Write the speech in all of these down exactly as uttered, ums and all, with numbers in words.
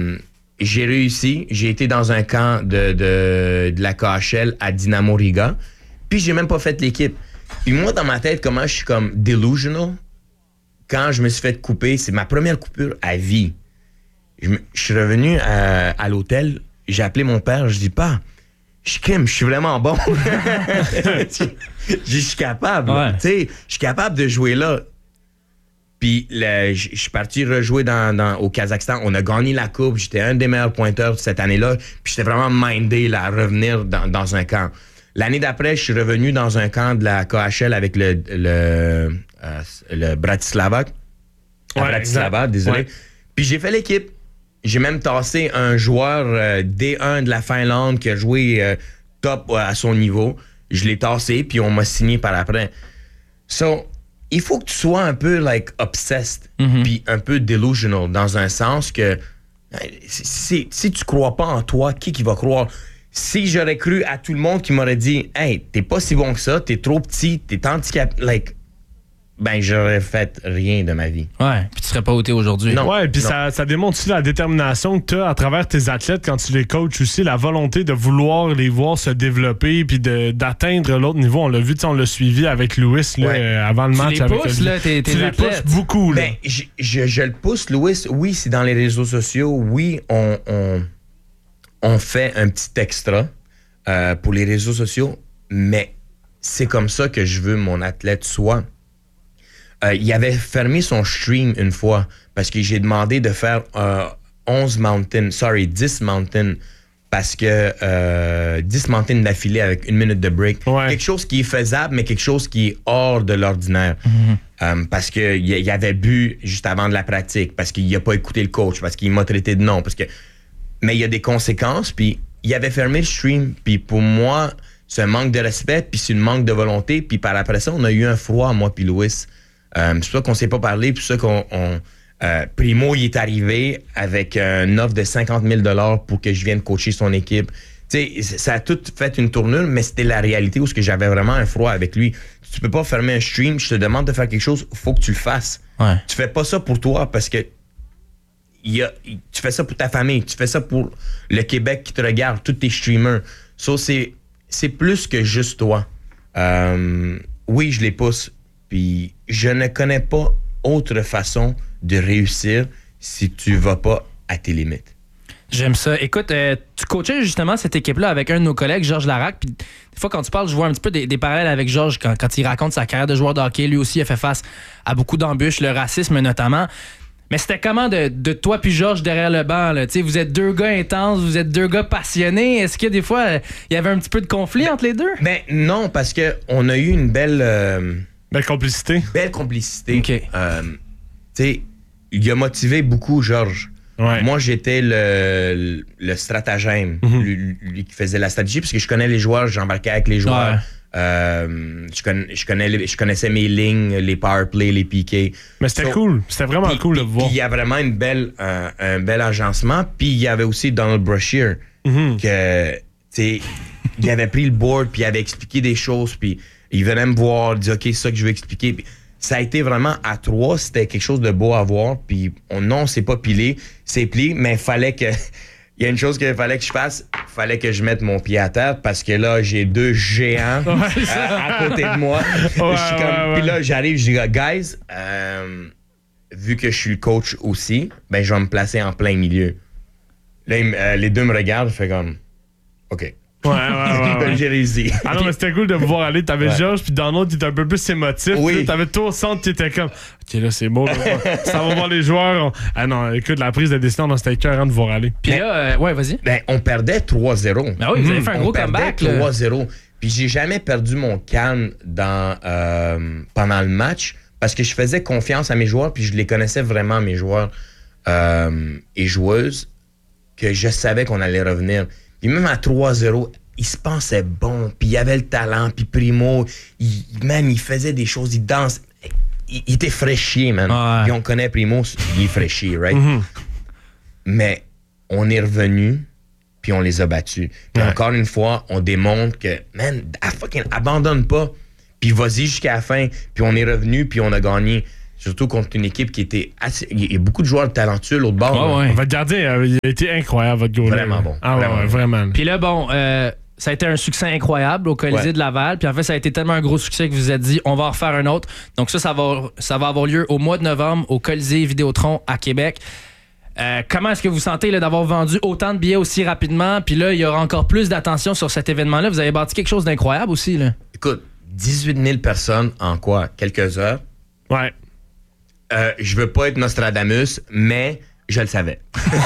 Euh, j'ai réussi. J'ai été dans un camp de, de, de la K H L à Dynamo Riga. Puis j'ai même pas fait l'équipe. Puis moi, dans ma tête, comment je suis comme delusional, quand je me suis fait couper, c'est ma première coupure à vie. Je, me, je suis revenu à, à l'hôtel, j'ai appelé mon père, je dis pas, je Kim, je suis vraiment bon. Je suis capable. Ouais. Tu sais, je suis capable de jouer là. Puis je suis parti rejouer dans, dans, au Kazakhstan. On a gagné la coupe. J'étais un des meilleurs pointeurs cette année-là. Puis j'étais vraiment mindé là, à revenir dans, dans un camp. L'année d'après, je suis revenu dans un camp de la K H L avec le, le, euh, le Bratislava. Ouais, Bratislava, exact. désolé. Ouais. Puis j'ai fait l'équipe. J'ai même tassé un joueur euh, D un de la Finlande qui a joué euh, top euh, à son niveau. Je l'ai tassé, puis on m'a signé par après. So, il faut que tu sois un peu, like, obsessed, Mm-hmm. puis un peu delusional, dans un sens que si, si, si tu crois pas en toi, qui qui va croire? Si j'aurais cru à tout le monde qui m'aurait dit « Hey, t'es pas si bon que ça, t'es trop petit, t'es handicapé, like... » Ben, j'aurais fait rien de ma vie. Ouais, puis tu serais pas ôté aujourd'hui. Non. Ouais, puis ça, ça démontre aussi la détermination que tu as à travers tes athlètes quand tu les coaches aussi, la volonté de vouloir les voir se développer puis de, d'atteindre l'autre niveau. On l'a vu, on l'a suivi avec Louis là, Ouais. euh, avant le Tu match. les avec pousses, lui. là, tes- tes Tu les athlètes. pousses beaucoup. Là. Ben, je, je, je le pousse, Louis. Oui, c'est dans les réseaux sociaux. Oui, on, on, on fait un petit extra euh, pour les réseaux sociaux, mais c'est comme ça que je veux mon athlète soit. Euh, il avait fermé son stream une fois parce que j'ai demandé de faire euh, onze mountains, sorry, dix mountains, parce que euh, dix mountains d'affilée avec une minute de break. Ouais. Quelque chose qui est faisable, mais quelque chose qui est hors de l'ordinaire. Euh, parce qu'il y avait bu juste avant de la pratique, parce qu'il n'a pas écouté le coach, parce qu'il m'a traité de non. Parce que... Mais il y a des conséquences, puis il avait fermé le stream, puis pour moi, c'est un manque de respect, puis c'est un manque de volonté, puis par après ça, on a eu un froid, moi puis Louis. Euh, c'est pour ça qu'on s'est pas parlé, puis c'est pour ça qu'on... On, euh, Primo, il est arrivé avec une offre de cinquante mille dollars pour que je vienne coacher son équipe. Tu sais, ça a tout fait une tournure, mais c'était la réalité où que j'avais vraiment un froid avec lui. Tu peux pas fermer un stream, je te demande de faire quelque chose, faut que tu le fasses. Ouais. Tu fais pas ça pour toi parce que il y a, tu fais ça pour ta famille, tu fais ça pour le Québec qui te regarde, tous tes streamers. So, c'est, c'est plus que juste toi. Euh, oui, je les pousse, puis je ne connais pas autre façon de réussir si tu vas pas à tes limites. J'aime ça. Écoute, euh, tu coachais justement cette équipe-là avec un de nos collègues, Georges Larac. Puis des fois, quand tu parles, je vois un petit peu des, des parallèles avec Georges quand, quand il raconte sa carrière de joueur de hockey. Lui aussi, il a fait face à beaucoup d'embûches, le racisme notamment. Mais c'était comment de, de toi puis Georges derrière le banc? Là? Vous êtes deux gars intenses, vous êtes deux gars passionnés. Est-ce que des fois, il y avait un petit peu de conflit entre les deux? Ben non, parce que on a eu une belle... Euh, Belle complicité. belle complicité. OK. Euh, tu sais, il a motivé beaucoup Georges. Ouais. Moi, j'étais le, le stratagème, Mm-hmm. lui, lui qui faisait la stratégie, parce que je connais les joueurs, j'embarquais avec les joueurs. Ouais. Euh, je, connais, je, connais les- je connaissais mes lignes, les power play, les P K. Mais c'était So, cool. C'était vraiment puis- cool de puis- voir. Puis il y a vraiment une belle, euh, un bel agencement. Puis il y avait aussi Donald Brashear, Mhm. que, tu sais, il avait pris le board, puis il avait expliqué des choses, puis il venait me voir, il dit, OK, c'est ça que je veux expliquer. Puis ça a été vraiment à trois, c'était quelque chose de beau à voir. Puis on, non, c'est pas pilé, c'est plié, mais il fallait que. Il y a une chose qu'il fallait que je fasse, il fallait que je mette mon pied à terre parce que là, j'ai deux géants Ouais, ça. à, à côté de moi. Ouais, Je suis comme- ouais, Puis ouais. là, j'arrive, je dis, guys, euh, vu que je suis le coach aussi, ben je vais me placer en plein milieu. Là, ils me- euh, les deux me regardent, je fais comme, OK. Ouais, ouais, ouais, ouais. J'ai réussi. Ah non, mais c'était cool de vous voir aller. T'avais Ouais. Georges, puis Donald qui était un peu plus émotif. Oui. Puis là, t'avais toi au centre qui était comme, OK, là, c'est beau. Là, ça va voir les joueurs. On- Ah non, écoute, la prise de décision, non, c'était écœurant de voir aller. Puis Mais- là, euh, ouais, vas-y. Ben, on perdait trois zéro. Ben oui, vous avez fait un On gros perdait comeback. là. trois zéro. Puis j'ai jamais perdu mon calme dans, euh, pendant le match parce que je faisais confiance à mes joueurs puis je les connaissais vraiment, mes joueurs euh, et joueuses, que je savais qu'on allait revenir. Puis même à trois zéro, il se pensait bon, puis il avait le talent, puis Primo, il, man, il faisait des choses, il danse. Il, il était fraîchier, man. Ouais. Puis on connaît Primo, il est fraîchier, right? Mhm. Mais on est revenu, puis on les a battus. Puis Ouais. encore une fois, on démontre que, man, à fucking abandonne pas, puis vas-y jusqu'à la fin, puis on est revenu, puis on a gagné. Surtout contre une équipe qui était assez... Il y a beaucoup de joueurs talentueux l'autre bord. Oh, ouais. Votre gardien, euh, il a été incroyable, votre goaler. Vraiment bon. Ah vraiment ouais, bon. vraiment. Puis là, bon, euh, ça a été un succès incroyable au Colisée Ouais. de Laval. Puis en fait, ça a été tellement un gros succès que vous vous êtes dit, on va en refaire un autre. Donc ça, ça va, ça va avoir lieu au mois de novembre au Colisée Vidéotron à Québec. Euh, comment est-ce que vous sentez là, d'avoir vendu autant de billets aussi rapidement? Puis là, il y aura encore plus d'attention sur cet événement-là. Vous avez bâti quelque chose d'incroyable aussi, là. Écoute, dix-huit mille personnes en quoi? Quelques heures? Ouais. Euh, je veux pas être Nostradamus, mais je le savais.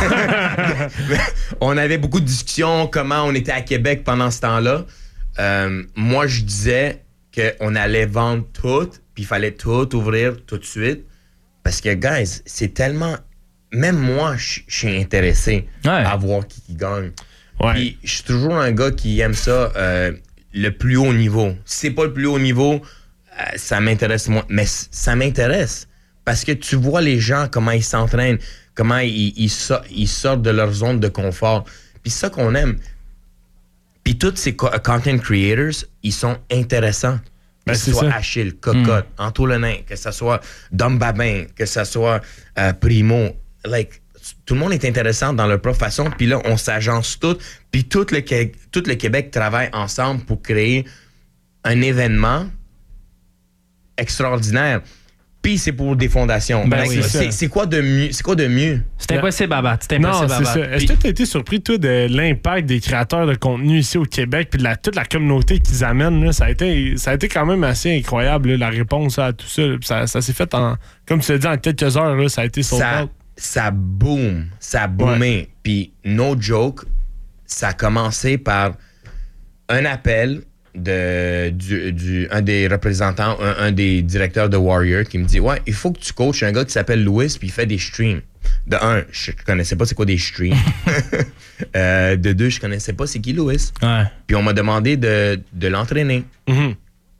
On avait beaucoup de discussions, comment on était à Québec pendant ce temps-là. Euh, moi, je disais qu'on allait vendre tout, puis il fallait tout ouvrir tout de suite. Parce que, guys, c'est tellement... Même moi, je je suis intéressé Ouais. à voir qui, qui gagne. Ouais. Puis je suis toujours un gars qui aime ça, euh, le plus haut niveau. Si c'est pas le plus haut niveau, euh, ça m'intéresse moins. Mais c- ça m'intéresse. Parce que tu vois les gens, comment ils s'entraînent, comment ils, ils, so- ils sortent de leur zone de confort. Puis c'est ça qu'on aime. Puis tous ces co- content creators, ils sont intéressants. Ben, que c'est ce soit ça. Achille, Cocotte, mm. Anto Lenain, que ce soit Dom Babin, que ce soit euh, Primo. Like, tout le monde est intéressant dans leur propre façon. Puis là, on s'agence tout. Puis tout le, Qué- tout le Québec travaille ensemble pour créer un événement extraordinaire. Puis c'est pour des fondations. Ben Like, oui, c'est, c'est c'est quoi de mieux? C'est quoi de mieux? C'est impossible à battre. C'est Non, impossible à c'est battre. ça. Est-ce que Puis- tu as été surpris, toi, de l'impact des créateurs de contenu ici au Québec puis de la, toute la communauté qu'ils amènent? Là, ça, a été, ça a été quand même assez incroyable, là, la réponse à tout ça. Là. Ça, ça s'est fait en, comme tu l'as dit, en quelques heures. Là, ça a été sold Ça, out. ça boom. Ça a boomé. Puis, no joke, ça a commencé par un appel de du, du un des représentants, un, un des directeurs de Warrior qui me dit « Ouais, il faut que tu coaches un gars qui s'appelle Louis puis il fait des streams. » De un, je connaissais pas c'est quoi des streams. euh, de deux, je connaissais pas c'est qui Louis. Ouais. Puis on m'a demandé de, de l'entraîner. Mhm.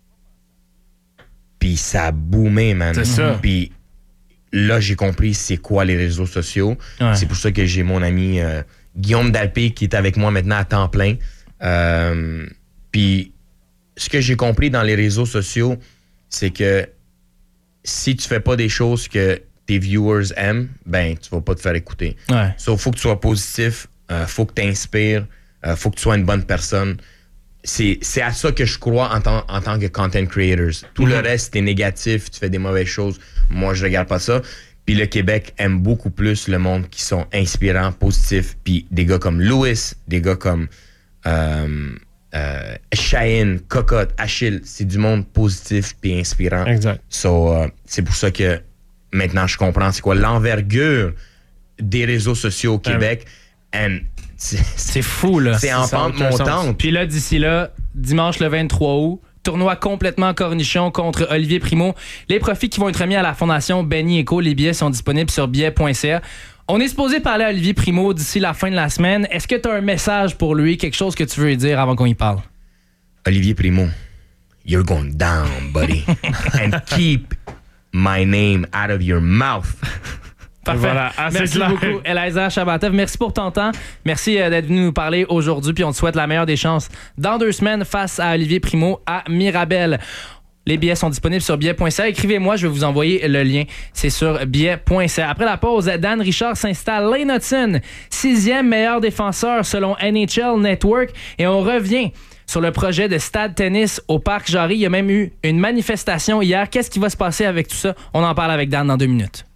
Puis ça a boomé, man. C'est ça. Puis là, j'ai compris c'est quoi les réseaux sociaux. Ouais. C'est pour ça que j'ai mon ami euh, Guillaume Dalpé qui est avec moi maintenant à temps plein. Euh, Puis ce que j'ai compris dans les réseaux sociaux, c'est que si tu fais pas des choses que tes viewers aiment, ben tu vas pas te faire écouter. Ouais. So, faut que tu sois positif, euh, faut que tu inspires, euh, faut que tu sois une bonne personne. C'est, c'est à ça que je crois en, tant- en tant que content creators. Tout le reste, t'es négatif, tu fais des mauvaises choses. Moi, je regarde pas ça. Puis le Québec aime beaucoup plus le monde qui sont inspirants, positifs. Puis des gars comme Louis, des gars comme euh, euh, Cheyenne, Cocotte, Achille, c'est du monde positif puis inspirant. Exact. So, euh, c'est pour ça que maintenant, je comprends c'est quoi l'envergure des réseaux sociaux au Québec. And c'est, C'est fou, là. c'est en Ça a pente aucun sens. montante. Puis là, d'ici là, dimanche le vingt-trois août, tournoi complètement cornichon contre Olivier Primo. Les profits qui vont être remis à la Fondation Benny Eco, les billets sont disponibles sur billets point c a. On est supposé parler à Olivier Primo d'ici la fin de la semaine. Est-ce que tu as un message pour lui, quelque chose que tu veux lui dire avant qu'on y parle? Olivier Primo, you're going down, buddy. And keep my name out of your mouth. Parfait. Voilà, assez merci clair. beaucoup, Eliezer Chabatev. Merci pour ton temps. Merci euh, d'être venu nous parler aujourd'hui. Puis on te souhaite la meilleure des chances dans deux semaines face à Olivier Primo à Mirabel. Les billets sont disponibles sur billets point c a. Écrivez-moi, je vais vous envoyer le lien. C'est sur billets point c a. Après la pause, Dan Richard s'installe. Lane Hudson, sixième meilleur défenseur selon N H L Network. Et on revient sur le projet de stade tennis au Parc Jarry. Il y a même eu une manifestation hier. Qu'est-ce qui va se passer avec tout ça? On en parle avec Dan dans deux minutes.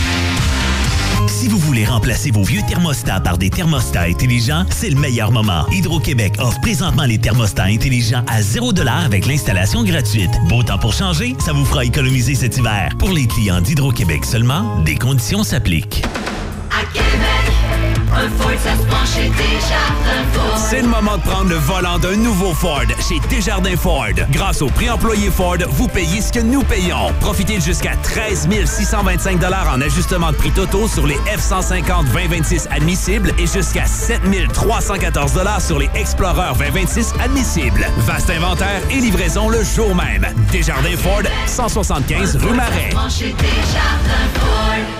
Si vous voulez remplacer vos vieux thermostats par des thermostats intelligents, c'est le meilleur moment. Hydro-Québec offre présentement les thermostats intelligents à zéro dollar avec l'installation gratuite. Beau temps pour changer, ça vous fera économiser cet hiver. Pour les clients d'Hydro-Québec seulement, des conditions s'appliquent. À Québec, un Ford, ça se penche chez Desjardins Ford. C'est le moment de prendre le volant d'un nouveau Ford chez Desjardins Ford. Grâce au prix employé Ford, vous payez ce que nous payons. Profitez de jusqu'à treize mille six cent vingt-cinq dollars en ajustement de prix totaux sur les F cent cinquante vingt vingt-six admissibles et jusqu'à sept mille trois cent quatorze dollars sur les Explorer vingt vingt-six admissibles. Vaste inventaire et livraison le jour même. Desjardins Ford, cent soixante-quinze rue Marais. Ça se penche chez Desjardins Ford.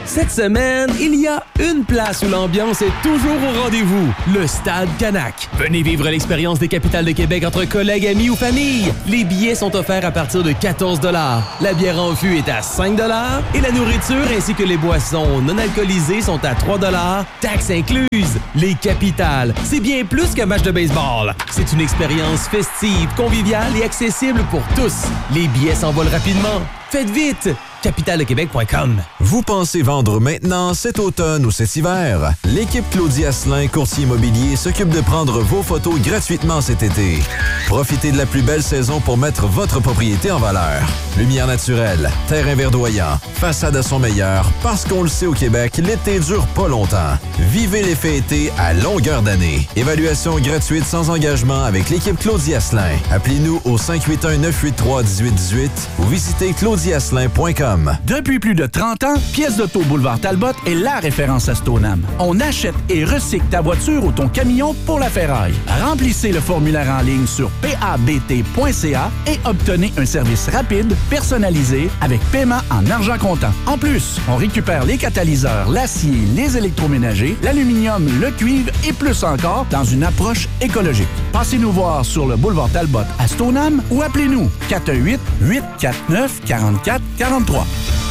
Cette semaine, il y a une place où l'ambiance est toujours au rendez-vous, le Stade Canac. Venez vivre l'expérience des capitales de Québec entre collègues, amis ou famille. Les billets sont offerts à partir de quatorze dollars. La bière en fût est à cinq dollars et la nourriture ainsi que les boissons non alcoolisées sont à trois dollars, taxes incluses. Les capitales, c'est bien plus qu'un match de baseball. C'est une expérience festive, conviviale et accessible pour tous. Les billets s'envolent rapidement. Faites vite! capitale de québec point com. Vous pensez vendre maintenant, cet automne ou cet hiver? L'équipe Claudie Asselin, courtier immobilier, s'occupe de prendre vos photos gratuitement cet été. Profitez de la plus belle saison pour mettre votre propriété en valeur. Lumière naturelle, terrain verdoyant, façade à son meilleur, parce qu'on le sait au Québec, l'été dure pas longtemps. Vivez l'effet été à longueur d'année. Évaluation gratuite sans engagement avec l'équipe Claudie Asselin. Appelez-nous au cinq huit un, neuf huit trois, un huit un huit ou visitez claudie asselin point com. Depuis plus de trente ans, Pièces d'auto Boulevard Talbot est la référence à Stoneham. On achète et recycle ta voiture ou ton camion pour la ferraille. Remplissez le formulaire en ligne sur p a b t point c a et obtenez un service rapide, personnalisé, avec paiement en argent comptant. En plus, on récupère les catalyseurs, l'acier, les électroménagers, l'aluminium, le cuivre et plus encore dans une approche écologique. Passez-nous voir sur le Boulevard Talbot à Stoneham ou appelez-nous quatre un huit, huit quatre neuf, quatre quatre quatre trois.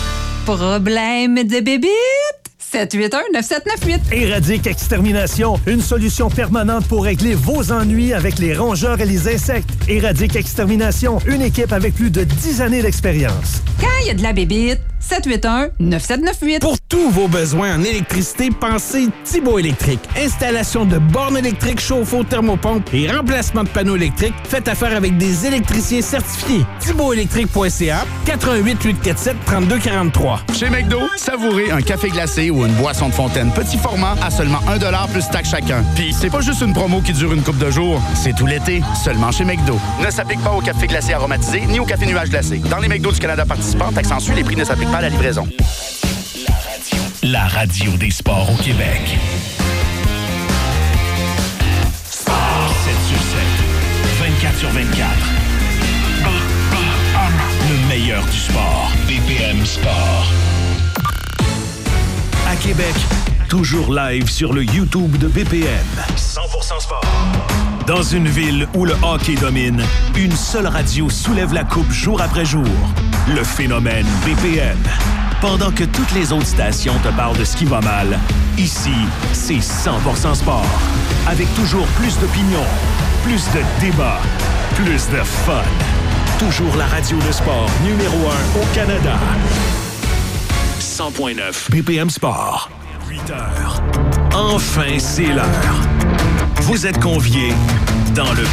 Problème de bébite? sept huit un, neuf sept neuf huit. Éradique Extermination, une solution permanente pour régler vos ennuis avec les rongeurs et les insectes. Éradique Extermination, une équipe avec plus de dix années d'expérience. Quand il y a de la bébite, sept huit un, neuf sept neuf huit. Pour tous vos besoins en électricité, pensez Thibaut Électrique. Installation de bornes électriques, chauffe-eau, thermopompe et remplacement de panneaux électriques. Faites affaire avec des électriciens certifiés. thibaut électrique point c a, quatre un huit, huit quatre sept, trois deux quatre trois. Chez McDo, savourez un café glacé ou une boisson de fontaine petit format à seulement un dollar plus taxe chacun. Puis c'est pas juste une promo qui dure une couple de jours, c'est tout l'été, seulement chez McDo. Ne s'applique pas au café glacé aromatisé ni au café nuage glacé. Dans les McDo du Canada participants, taxe en Suisse, les prix ne s'appliquent pas à la livraison. La radio des sports au Québec. Sport sept sur sept, vingt-quatre sur vingt-quatre. Le meilleur du sport. B P M Sport. À Québec, toujours live sur le YouTube de B P M. cent pour cent sport. Dans une ville où le hockey domine, une seule radio soulève la coupe jour après jour. Le phénomène B P M. Pendant que toutes les autres stations te parlent de ce qui va mal, ici, c'est cent pour cent sport. Avec toujours plus d'opinions, plus de débats, plus de fun. Toujours la radio de sport numéro un au Canada. cent point neuf B P M Sport. huit heures. Enfin, c'est l'heure. Vous êtes conviés dans le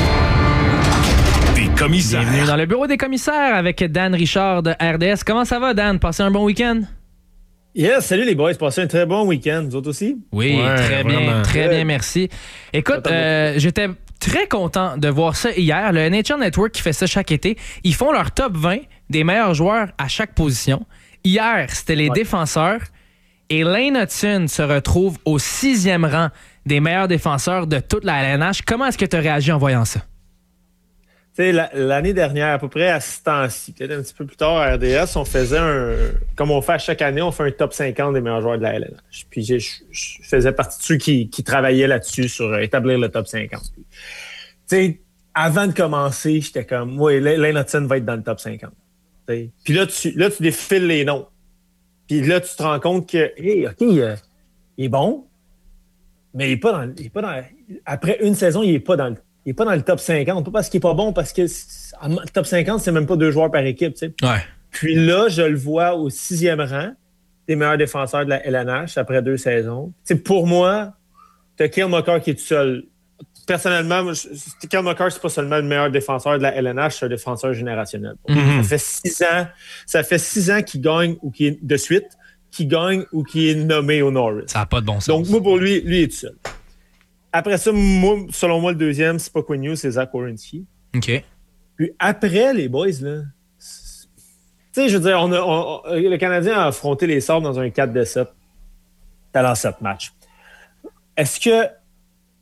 bureau des commissaires. Bienvenue dans le bureau des commissaires avec Dan Richard de R D S. Comment ça va, Dan? Passez un bon week-end? Yes, salut les boys. Passez un très bon week-end. Vous autres aussi? Oui, ouais, très bien, vraiment. très bien, merci. Écoute, euh, j'étais très content de voir ça hier. Le N H L Network qui fait ça chaque été, ils font leur top vingt des meilleurs joueurs à chaque position. Hier, c'était les ouais. défenseurs et Lane Hutson se retrouve au sixième rang des meilleurs défenseurs de toute la L N H. Comment est-ce que tu as réagi en voyant ça? Tu sais, l'année dernière, à peu près à ce temps-ci, peut-être un petit peu plus tard, à R D S, on faisait un... Comme on fait à chaque année, on fait un top cinquante des meilleurs joueurs de la L N H. Puis je, je faisais partie de ceux qui, qui travaillaient là-dessus, sur établir le top cinquante. Tu sais, avant de commencer, j'étais comme, oui, Lane Hutson va être dans le top cinquante. T'sais. Puis là tu, là, tu défiles les noms. Puis là, tu te rends compte que, hey, OK, euh, il est bon, mais il n'est pas dans... Il est pas dans après une saison, il n'est pas dans le Il n'est pas dans le top cinquante. Pas parce qu'il n'est pas bon, parce que le top cinquante, c'est même pas deux joueurs par équipe. Tu sais. Ouais. Puis là, je le vois au sixième rang des meilleurs défenseurs de la L N H après deux saisons. Tu sais, pour moi, tu as Cale Makar qui est tout seul. Personnellement, Cale Makar, c'est pas seulement le meilleur défenseur de la L N H, c'est un défenseur générationnel. Mm-hmm. Ça fait six ans, ça fait six ans qu'il gagne ou qu'il est de suite, qu'il gagne ou qu'il est nommé au Norris. Ça n'a pas de bon sens. Donc, moi, pour lui, lui, il est tout seul. Après ça, moi, selon moi, le deuxième, c'est pas Quinn Hughes, c'est Zach Werenski. OK. Puis après, les boys, là, tu sais, je veux dire, on a, on, on, le Canadien a affronté les Sabres dans un quatre à sept pendant sept matchs. Est-ce que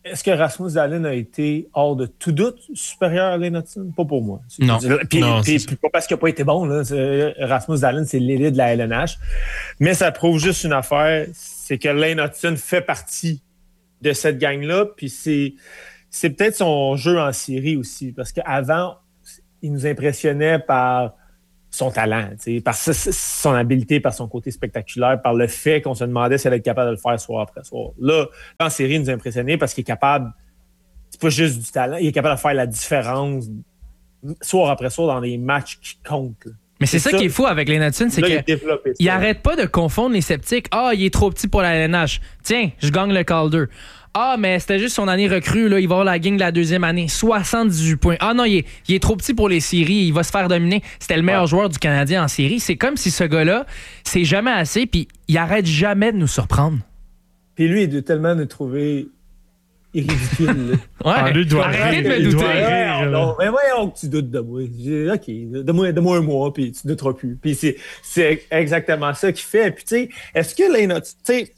est-ce que Rasmus Dahlin a été, hors de tout doute, supérieur à Lane Hutson? Pas pour moi. Non. Puis, non puis, puis pas parce qu'il n'a pas été bon. Là. Rasmus Dahlin, c'est l'élite de la L N H. Mais ça prouve juste une affaire, c'est que Lane Hutson fait partie de cette gang-là. Puis c'est, c'est peut-être son jeu en série aussi. Parce qu'avant, il nous impressionnait par son talent, par son habileté, par son côté spectaculaire, par le fait qu'on se demandait s'il allait être capable de le faire soir après soir. Là, en série, il nous a impressionné parce qu'il est capable, c'est pas juste du talent, il est capable de faire la différence soir après soir dans les matchs qui comptent. Là. Mais c'est, c'est ça, ça qui est fou avec Lane Hutson, c'est qu'il il arrête pas de confondre les sceptiques. Ah, il est trop petit pour la L N H. Tiens, je gagne le Calder. Ah, mais c'était juste son année recrue, là. Il va avoir la gang de la deuxième année. soixante-dix-huit points. Ah non, il est, il est trop petit pour les séries. Il va se faire dominer. C'était le meilleur ouais. joueur du Canadien en série. C'est comme si ce gars-là, c'est jamais assez, puis il arrête jamais de nous surprendre. Puis lui, il doit tellement nous trouver ridicule. ouais, ah, lui doit arrêtez de me douter. Rire, non, mais voyons que tu doutes de moi. J'ai, OK, donne-moi, donne-moi un mois, puis tu ne douteras plus. Puis c'est, c'est exactement ça qu'il fait. Puis tu sais, est-ce que Lane Hutson, tu sais,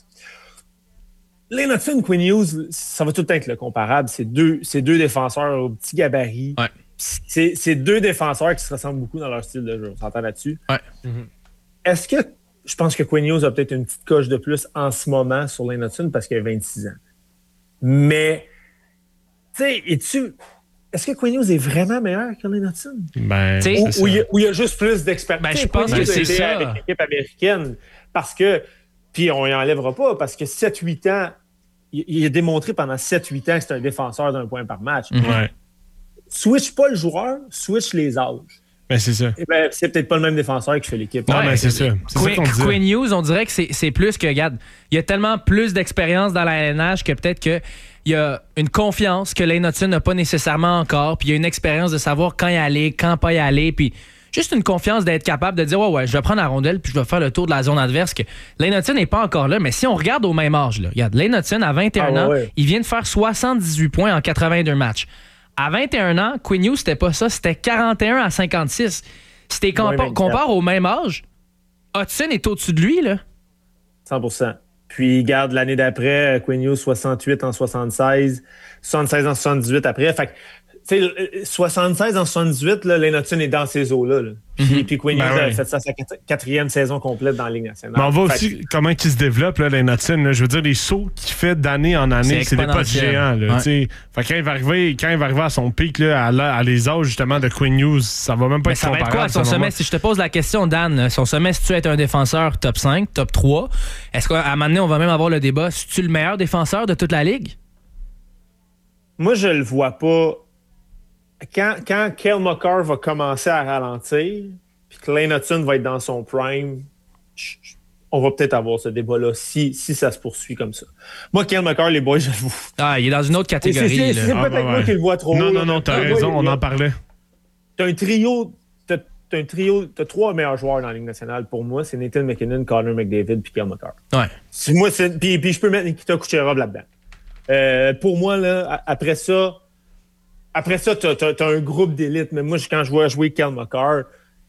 Lane Hutson, Quinn Hughes, ça va tout le temps être le comparable. C'est deux, c'est deux défenseurs au petit gabarit. Ouais. C'est, c'est deux défenseurs qui se ressemblent beaucoup dans leur style de jeu. On s'entend là-dessus? Ouais. Mm-hmm. Est-ce que je pense que Quinn Hughes a peut-être une petite coche de plus en ce moment sur Lane Hutson parce qu'il a vingt-six ans. Mais, tu sais, es-tu... Est-ce que Quinn Hughes est vraiment meilleur que Lane Hutson? Ben, ou, ou, il y a, ou il y a juste plus d'expérience? Ben, je pense que c'est ça. Avec l'équipe américaine. Parce que, puis on y enlèvera pas, parce que sept huit ans, il, il a démontré pendant sept huit ans que c'est un défenseur d'un point par match. Mm-hmm. Ouais. Switch pas le joueur, switch les âges. Ben, c'est ça. Et ben, c'est peut-être pas le même défenseur qui fait l'équipe. Non, ouais, mais c'est ça. C'est Quinn, ça qu'on dit. Quinn Hughes, on dirait que c'est, c'est plus que, regarde, il y a tellement plus d'expérience dans la L N H que peut-être qu'il y a une confiance que Lane Hutson n'a pas nécessairement encore, puis il y a une expérience de savoir quand y aller, quand pas y aller, puis juste une confiance d'être capable de dire « Ouais, ouais, je vais prendre la rondelle, puis je vais faire le tour de la zone adverse. » que Lane Hutson n'est pas encore là, mais si on regarde au même âge, là, regarde, Lane Hutson, à vingt et un ah, ans, ouais. il vient de faire soixante-dix-huit points en quatre-vingt-deux matchs. À vingt et un ans, Quinn Hughes, c'était pas ça, c'était quarante et un à cinquante-six. Si tu compa- compares au même âge, Hutson est au-dessus de lui, là. cent pour cent. Puis, garde l'année d'après, Quinn Hughes, soixante-huit en soixante-seize, soixante-seize en soixante-dix-huit après. Fait que, tu sais, soixante-seize en soixante-dix-huit, là, Lane Hutson est dans ces eaux-là. Là. Puis, mm-hmm. puis Quinn Hughes ben ouais. a fait ça sa quatrième saison complète dans la Ligue nationale. Mais on voit fait aussi que... comment il se développe, là, Lane Hutson. Là. Je veux dire, les sauts qu'il fait d'année en année, c'est, c'est des pas de géants. Là, ouais. Fait quand il, va arriver, quand il va arriver à son pic, là, à, à les âges justement de Quinn Hughes, ça va même pas mais être ça comparable. Va être quoi, son sommet, si je te pose la question, Dan, son sommet, si tu es un défenseur top cinq, top trois, est-ce qu'à un moment donné, on va même avoir le débat, si tu es le meilleur défenseur de toute la Ligue? Moi, je le vois pas. Quand, quand Cale Makar va commencer à ralentir, puis que Lane Hutson va être dans son prime, on va peut-être avoir ce débat-là si, si ça se poursuit comme ça. Moi, Cale Makar, les boys, je vous... Ah, il est dans une autre catégorie. C'est, c'est, c'est ah, peut-être bah, moi ouais. qui le vois trop. Non, non, non, t'as raison, on en parlait. T'as un trio... T'as, t'as un trio... T'as trois meilleurs joueurs dans la Ligue nationale. Pour moi, c'est Nathan McKinnon, Connor McDavid puis Cale Makar. Ouais. C'est, moi, c'est, puis, puis je peux mettre Nikita Kucherov là-dedans. Euh, pour moi, là, après ça... Après ça, t'as, t'as, t'as un groupe d'élite. Mais moi, quand je vois jouer Cale Makar,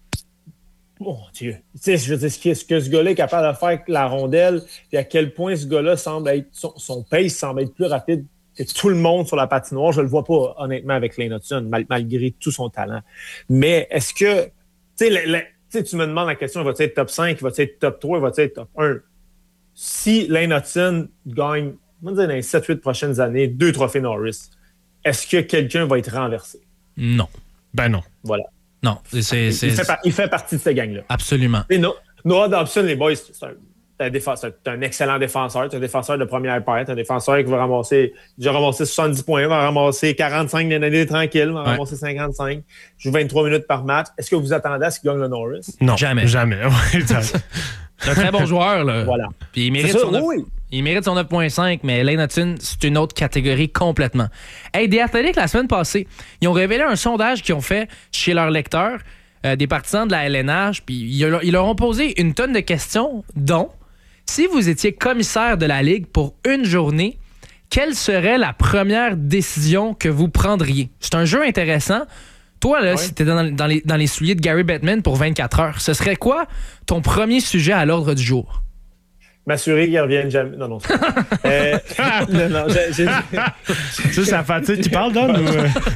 mon Dieu. Tu sais, je veux dire, ce que, ce que ce gars-là est capable de faire avec la rondelle, et à quel point ce gars-là semble être, son, son pace semble être plus rapide que tout le monde sur la patinoire. Je le vois pas, honnêtement, avec Lane Hutson, mal, malgré tout son talent. Mais est-ce que, tu sais, le, le, tu sais, tu me demandes la question, va-t-il être top cinq, va-t-il être top trois, va-t-il être top un? Si Lane Hutson gagne, on va dire dans les sept huit prochaines années, deux trophées Norris, est-ce que quelqu'un va être renversé? Non. Ben non. Voilà. Non. C'est, c'est, c'est... Il, fait par, il fait partie de cette gang-là. Absolument. Et no, Noah Dobson, les boys, c'est un, c'est, un défense, c'est un excellent défenseur. C'est un défenseur de première paire. C'est un défenseur qui va ramasser, déjà ramasser soixante-dix points, va ramasser quarante-cinq l'année tranquille, va ouais. ramasser cinquante-cinq, joue vingt-trois minutes par match. Est-ce que vous attendez à ce qu'il gagne le Norris? Non. Jamais. Jamais. C'est un très bon joueur, là. Voilà. Puis il mérite, ça, son neuf, oui. il mérite son neuf virgule cinq, mais Lane Hutson, c'est une autre catégorie complètement. Hey, The Athletic, la semaine passée, ils ont révélé un sondage qu'ils ont fait chez leurs lecteurs, euh, des partisans de la L N H, puis ils, ils leur ont posé une tonne de questions, dont, si vous étiez commissaire de la Ligue pour une journée, quelle serait la première décision que vous prendriez? C'est un jeu intéressant. Toi, là, ouais. si tu étais dans, dans, les, dans les souliers de Gary Bettman pour vingt-quatre heures, ce serait quoi ton premier sujet à l'ordre du jour? M'assurer qu'il ne revienne jamais. Non, non. euh, non, non, j'ai... j'ai, j'ai c'est la fatigue qui parle, Don? Ou...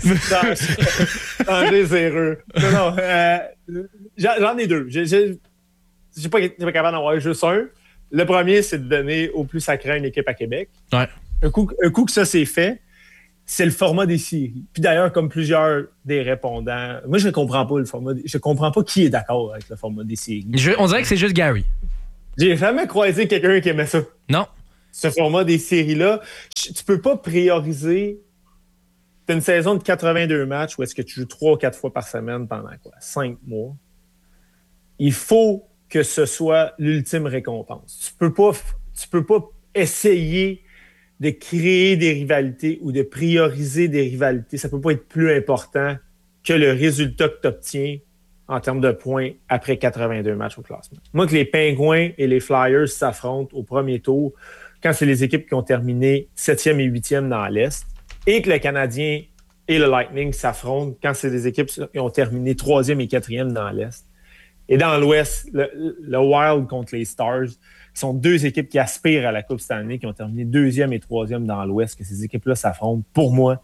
non, j'ai zéro. Non, non, euh, j'en ai deux. J'ai, j'ai, j'ai pas, pas capable d'en avoir juste un. Le premier, c'est de donner au plus sacré à une équipe à Québec. Ouais. Un coup, un coup que ça s'est fait, c'est le format des séries. Puis d'ailleurs, comme plusieurs des répondants, moi, je ne comprends pas le format. Des, je comprends pas qui est d'accord avec le format des séries. Je, on dirait que c'est juste Gary. J'ai jamais croisé quelqu'un qui aimait ça. Non. Ce format des séries-là, tu peux pas prioriser. Tu as une saison de quatre-vingt-deux matchs où est-ce que tu joues trois ou quatre fois par semaine pendant quoi? Cinq mois. Il faut que ce soit l'ultime récompense. Tu peux pas, tu peux pas essayer de créer des rivalités ou de prioriser des rivalités. Ça peut pas être plus important que le résultat que tu obtiens en termes de points après quatre-vingt-deux matchs au classement. Moi, que les Pingouins et les Flyers s'affrontent au premier tour, quand c'est les équipes qui ont terminé septième et huitième dans l'Est, et que le Canadien et le Lightning s'affrontent quand c'est des équipes qui ont terminé troisième et quatrième dans l'Est. Et dans l'Ouest, le, le Wild contre les Stars, qui sont deux équipes qui aspirent à la Coupe Stanley, qui ont terminé deuxième et troisième dans l'Ouest, que ces équipes-là s'affrontent. Pour moi,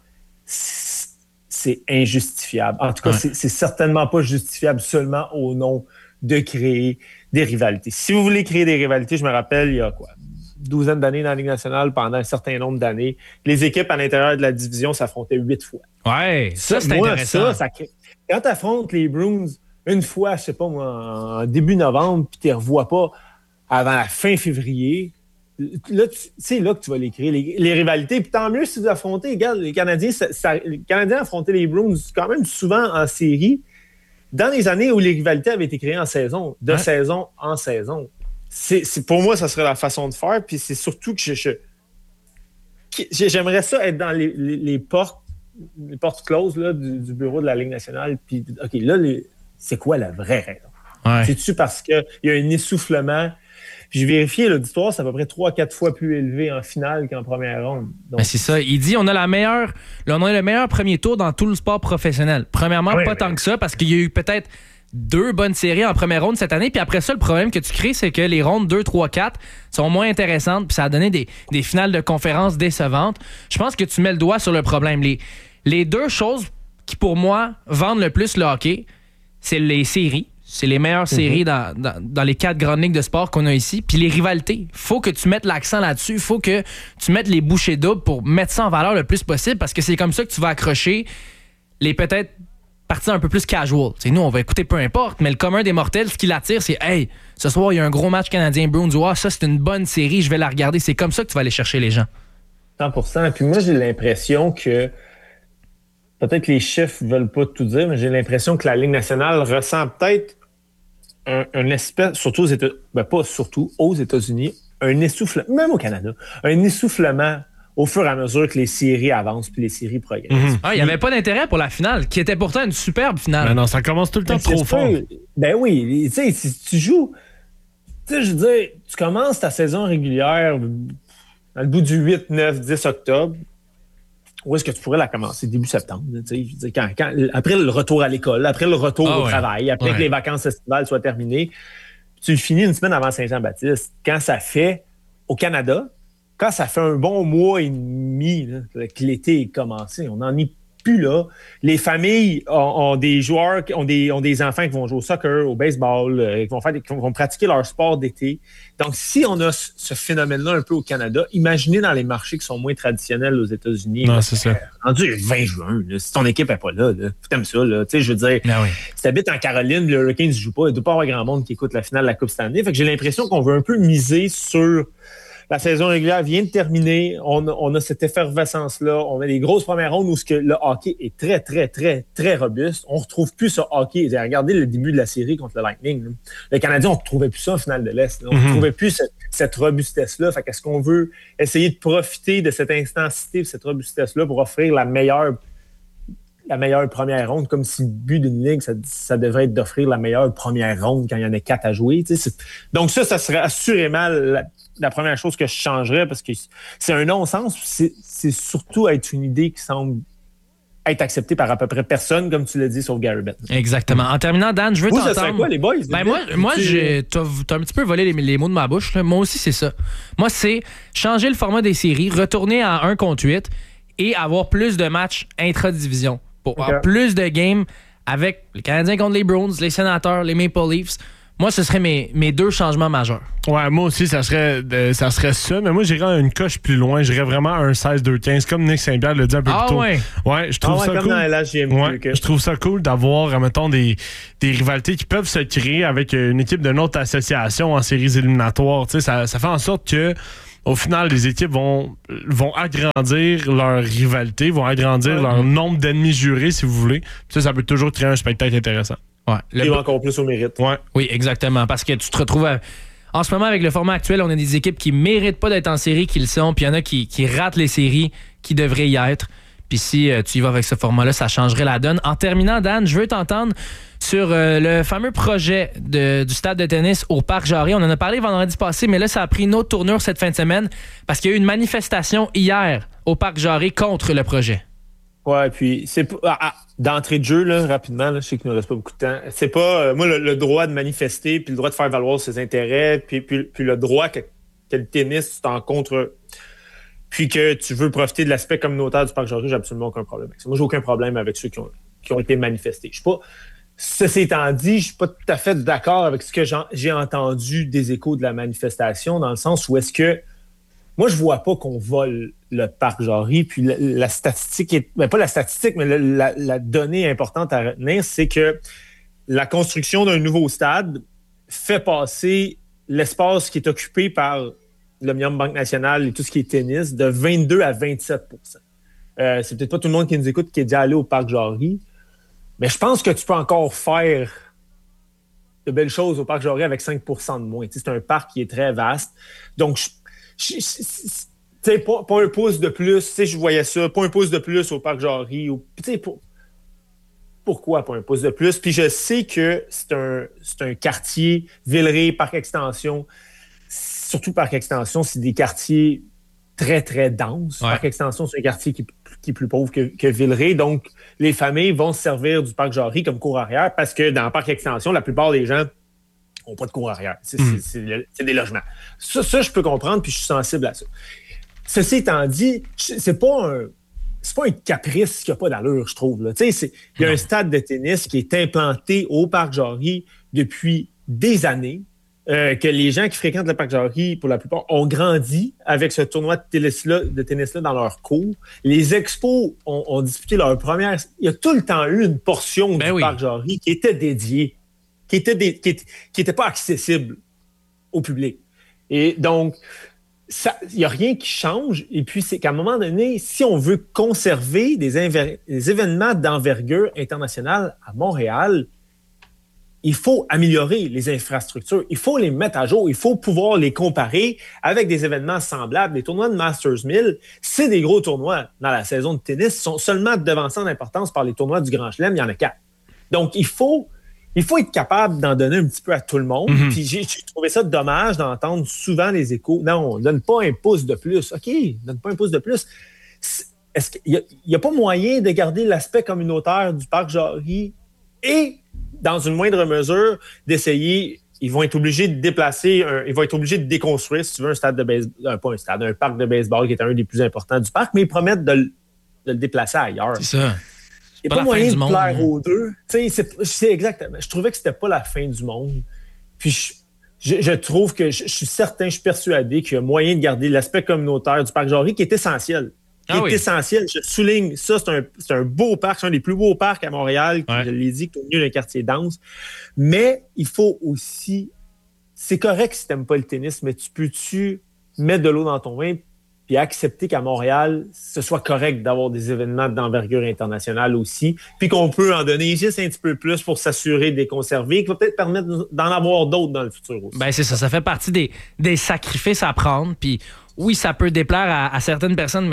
c'est injustifiable. En tout cas, ouais. c'est, c'est certainement pas justifiable seulement au nom de créer des rivalités. Si vous voulez créer des rivalités, je me rappelle, il y a quoi, une douzaine d'années dans la Ligue nationale, pendant un certain nombre d'années, les équipes à l'intérieur de la division s'affrontaient huit fois. Ouais, ça, c'est moi, intéressant. Ça, ça crée... Quand tu affrontes les Bruins une fois, je sais pas moi, en début novembre, puis tu les revois pas avant la fin février, là, tu, c'est là que tu vas les créer, les, les rivalités. Puis tant mieux si vous affrontez, regarde, les Canadiens, ça, ça, les Canadiens affrontaient les Bruins quand même souvent en série, dans les années où les rivalités avaient été créées en saison, de ouais. saison en saison. C'est, c'est, pour moi, ça serait la façon de faire, puis c'est surtout que je, je, que j'aimerais ça être dans les, les, les portes, les portes closes là, du, du bureau de la Ligue nationale, puis OK, là, les, c'est quoi la vraie raison? Ouais. C'est-tu parce qu'il y a un essoufflement? Puis j'ai vérifié, l'auditoire, c'est à peu près trois à quatre fois plus élevé en finale qu'en première ronde. Donc, ben c'est ça. Il dit on a la meilleure, on a le meilleur premier tour dans tout le sport professionnel. Premièrement, oui, pas mais... tant que ça, parce qu'il y a eu peut-être deux bonnes séries en première ronde cette année. Puis après ça, le problème que tu crées, c'est que les rondes deux, trois, quatre sont moins intéressantes. Puis ça a donné des, des finales de conférences décevantes. Je pense que tu mets le doigt sur le problème. Les, les deux choses qui, pour moi, vendent le plus le hockey, c'est les séries. C'est les meilleures mm-hmm. séries dans, dans, dans les quatre grandes ligues de sport qu'on a ici. Puis les rivalités. Il faut que tu mettes l'accent là-dessus. Il faut que tu mettes les bouchées doubles pour mettre ça en valeur le plus possible parce que c'est comme ça que tu vas accrocher les peut-être parties un peu plus casual. T'sais, nous, on va écouter peu importe, mais le commun des mortels, ce qui l'attire, c'est « Hey, ce soir, il y a un gros match Canadien-Bruins. Oh, ça, c'est une bonne série. Je vais la regarder. » C'est comme ça que tu vas aller chercher les gens. cent pour cent. Puis moi, j'ai l'impression que peut-être que les chiffres ne veulent pas tout dire, mais j'ai l'impression que la Ligue nationale ressent peut-être un, un espèce, surtout aux États-Unis, ben pas surtout aux États-Unis, un essoufflement, même au Canada, un essoufflement au fur et à mesure que les séries avancent puis les séries progressent. Mm-hmm. Ah, il n'y avait pas d'intérêt pour la finale, qui était pourtant une superbe finale. Ben non, ça commence tout le temps trop fort. Ben oui, tu sais, si tu joues, tu sais, je veux dire, tu commences ta saison régulière dans le bout du huit, neuf, dix octobre. Où est-ce que tu pourrais la commencer? Début septembre. Je veux dire, quand, quand, après le retour à l'école, après le retour ah, au ouais. travail, après ouais. que les vacances estivales soient terminées, tu le finis une semaine avant Saint-Jean-Baptiste. Quand ça fait, au Canada, quand ça fait un bon mois et demi là, que l'été est commencé, on n'en est plus là. Les familles ont, ont des joueurs, ont des, ont des enfants qui vont jouer au soccer, au baseball, euh, qui, vont faire des, qui vont pratiquer leur sport d'été. Donc, si on a ce phénomène-là un peu au Canada, imaginez dans les marchés qui sont moins traditionnels aux États-Unis. Non, là, c'est ça. Rendu le vingt juin, là, si ton équipe n'est pas là, là t'aimes ça. Là, je veux dire, ah oui. si tu habites en Caroline, le Hurricanes ne joue pas, il ne doit pas avoir grand monde qui écoute la finale de la Coupe Stanley. Fait que j'ai l'impression qu'on veut un peu miser sur... La saison régulière vient de terminer. On a, on a cette effervescence-là. On a des grosses premières rondes où ce que le hockey est très, très, très, très robuste. On ne retrouve plus ce hockey. Regardez le début de la série contre le Lightning. Là. Le Canadien, on ne retrouvait plus ça en finale de l'Est. Là. On ne mm-hmm. retrouvait plus cette, cette robustesse-là. Fait qu'est-ce qu'on veut essayer de profiter de cette intensité, de cette robustesse-là pour offrir la meilleure, la meilleure première ronde, comme si le but d'une ligue, ça, ça devrait être d'offrir la meilleure première ronde quand il y en a quatre à jouer. Donc ça, ça serait assurément... La, la première chose que je changerais, parce que c'est un non-sens, c'est, c'est surtout être une idée qui semble être accepté par à peu près personne, comme tu l'as dit, sauf Gary Bettman. Exactement. En terminant, Dan, je veux Vous, t'entendre. ça serait quoi, les boys? Ben moi, moi j'ai, t'as, t'as un petit peu volé les, les mots de ma bouche. Là. Moi aussi, c'est ça. Moi, c'est changer le format des séries, retourner à un contre huit et avoir plus de matchs intra-division. Pour okay. avoir plus de games avec les Canadiens contre les Bruins, les Sénateurs, les Maple Leafs. Moi, ce serait mes, mes deux changements majeurs. Ouais, moi aussi, ça serait, euh, ça serait ça. Mais moi, j'irais une coche plus loin. J'irais vraiment un seize deux quinze, comme Nick Saint-Pierre l'a dit un peu ah, plus tôt. Ouais. Ouais, je trouve ah ouais, ça comme cool. Dans L H G M Q, ouais, que... je trouve ça cool d'avoir, mettons, des, des rivalités qui peuvent se créer avec une équipe d'une autre association en séries éliminatoires. Tu sais, ça, ça fait en sorte que au final, les équipes vont, vont agrandir leur rivalité, vont agrandir ouais. leur nombre d'ennemis jurés, si vous voulez. Ça, ça peut toujours créer un spectacle intéressant. Ouais. Le... Et encore plus au mérite. Ouais. Oui, exactement. Parce que tu te retrouves... À... En ce moment, avec le format actuel, on a des équipes qui méritent pas d'être en série, qui le sont, puis il y en a qui, qui ratent les séries, qui devraient y être. Puis si euh, tu y vas avec ce format-là, ça changerait la donne. En terminant, Dan, je veux t'entendre sur euh, le fameux projet de, du stade de tennis au Parc Jarry. On en a parlé vendredi passé, mais là, ça a pris une autre tournure cette fin de semaine parce qu'il y a eu une manifestation hier au Parc Jarry contre le projet. Ouais, puis c'est ah, ah, d'entrée de jeu, là, rapidement, là, je sais qu'il ne nous reste pas beaucoup de temps. C'est pas, euh, moi, le, le droit de manifester, puis le droit de faire valoir ses intérêts, puis, puis, puis le droit que, que le tennis, tu t'en contre, puis que tu veux profiter de l'aspect communautaire du Parc Jarry, j'ai absolument aucun problème avec ça. Moi, j'ai aucun problème avec ceux qui ont, qui ont été manifestés. Je suis pas, ceci étant dit, je suis pas tout à fait d'accord avec ce que j'ai, j'ai entendu des échos de la manifestation, dans le sens où est-ce que moi, je vois pas qu'on vole le Parc Jarry. Puis la, la statistique, est, ben pas la statistique, mais la, la, la donnée importante à retenir, c'est que la construction d'un nouveau stade fait passer l'espace qui est occupé par le Millennium Banque Nationale et tout ce qui est tennis de vingt-deux à vingt-sept pour cent. Euh, c'est peut-être pas tout le monde qui nous écoute qui est déjà allé au Parc Jarry, mais je pense que tu peux encore faire de belles choses au Parc Jarry avec cinq pour cent de moins. Tu sais, c'est un parc qui est très vaste. Donc, je Tu sais, pas, pas un pouce de plus, tu sais, je voyais ça, pas un pouce de plus au Parc Jarry. Tu sais, pour, pourquoi pas un pouce de plus? Puis je sais que c'est un, c'est un quartier, Villeray, Parc Extension, surtout Parc Extension, c'est des quartiers très, très denses. Ouais. Parc Extension, c'est un quartier qui, qui est plus pauvre que, que Villeray. Donc, les familles vont se servir du Parc Jarry comme cour arrière parce que dans Parc Extension, la plupart des gens n'ont pas de cour arrière. C'est, mmh. c'est, c'est, c'est des logements. Ça, ça, je peux comprendre, puis je suis sensible à ça. Ceci étant dit, c'est pas un, c'est pas un caprice qui n'a pas d'allure, je trouve. Là. Il y a non. un stade de tennis qui est implanté au Parc Jarry depuis des années, euh, que les gens qui fréquentent le Parc Jarry, pour la plupart, ont grandi avec ce tournoi de tennis-là, de tennis-là dans leur cours. Les expos ont, ont disputé leur première... Il y a tout le temps eu une portion ben du oui. Parc Jarry qui était dédiée, qui était des, qui était, qui était pas accessible au public. Et donc, il n'y a rien qui change. Et puis, c'est qu'à un moment donné, si on veut conserver des, inver- des événements d'envergure internationale à Montréal, il faut améliorer les infrastructures. Il faut les mettre à jour. Il faut pouvoir les comparer avec des événements semblables. Les tournois de Masters mille, c'est des gros tournois dans la saison de tennis. Ils sont seulement devancés en importance par les tournois du Grand Chelem. Il y en a quatre. Donc, il faut... Il faut être capable d'en donner un petit peu à tout le monde. Mm-hmm. Puis j'ai, j'ai trouvé ça dommage d'entendre souvent les échos. Non, donne pas un pouce de plus. OK, donne pas un pouce de plus. Est-ce qu'il n'y a, a pas moyen de garder l'aspect communautaire du Parc Jarry et, dans une moindre mesure, d'essayer... Ils vont être obligés de déplacer... Un, ils vont être obligés de déconstruire, si tu veux, un stade de baseball... Pas un stade, un parc de baseball qui est un des plus importants du parc, mais ils promettent de, de le déplacer ailleurs. C'est ça. Il n'y a pas, pas moyen de plaire hein. aux deux. C'est, c'est exactement. Je trouvais que c'était pas la fin du monde. Puis je, je, je trouve que je, je suis certain, je suis persuadé qu'il y a moyen de garder l'aspect communautaire du Parc Jarry qui est essentiel. Qui ah est oui. essentiel. Je souligne ça, c'est un, c'est un beau parc, c'est un des plus beaux parcs à Montréal, ouais. je l'ai dit, qui est au milieu d'un quartier dense. Mais il faut aussi. C'est correct si tu n'aimes pas le tennis, mais tu peux-tu mettre de l'eau dans ton vin puis accepter qu'à Montréal, ce soit correct d'avoir des événements d'envergure internationale aussi, puis qu'on peut en donner juste un petit peu plus pour s'assurer de les conserver, qui va peut-être permettre d'en avoir d'autres dans le futur aussi. Ben c'est ça, ça fait partie des, des sacrifices à prendre, puis oui, ça peut déplaire à, à certaines personnes, mais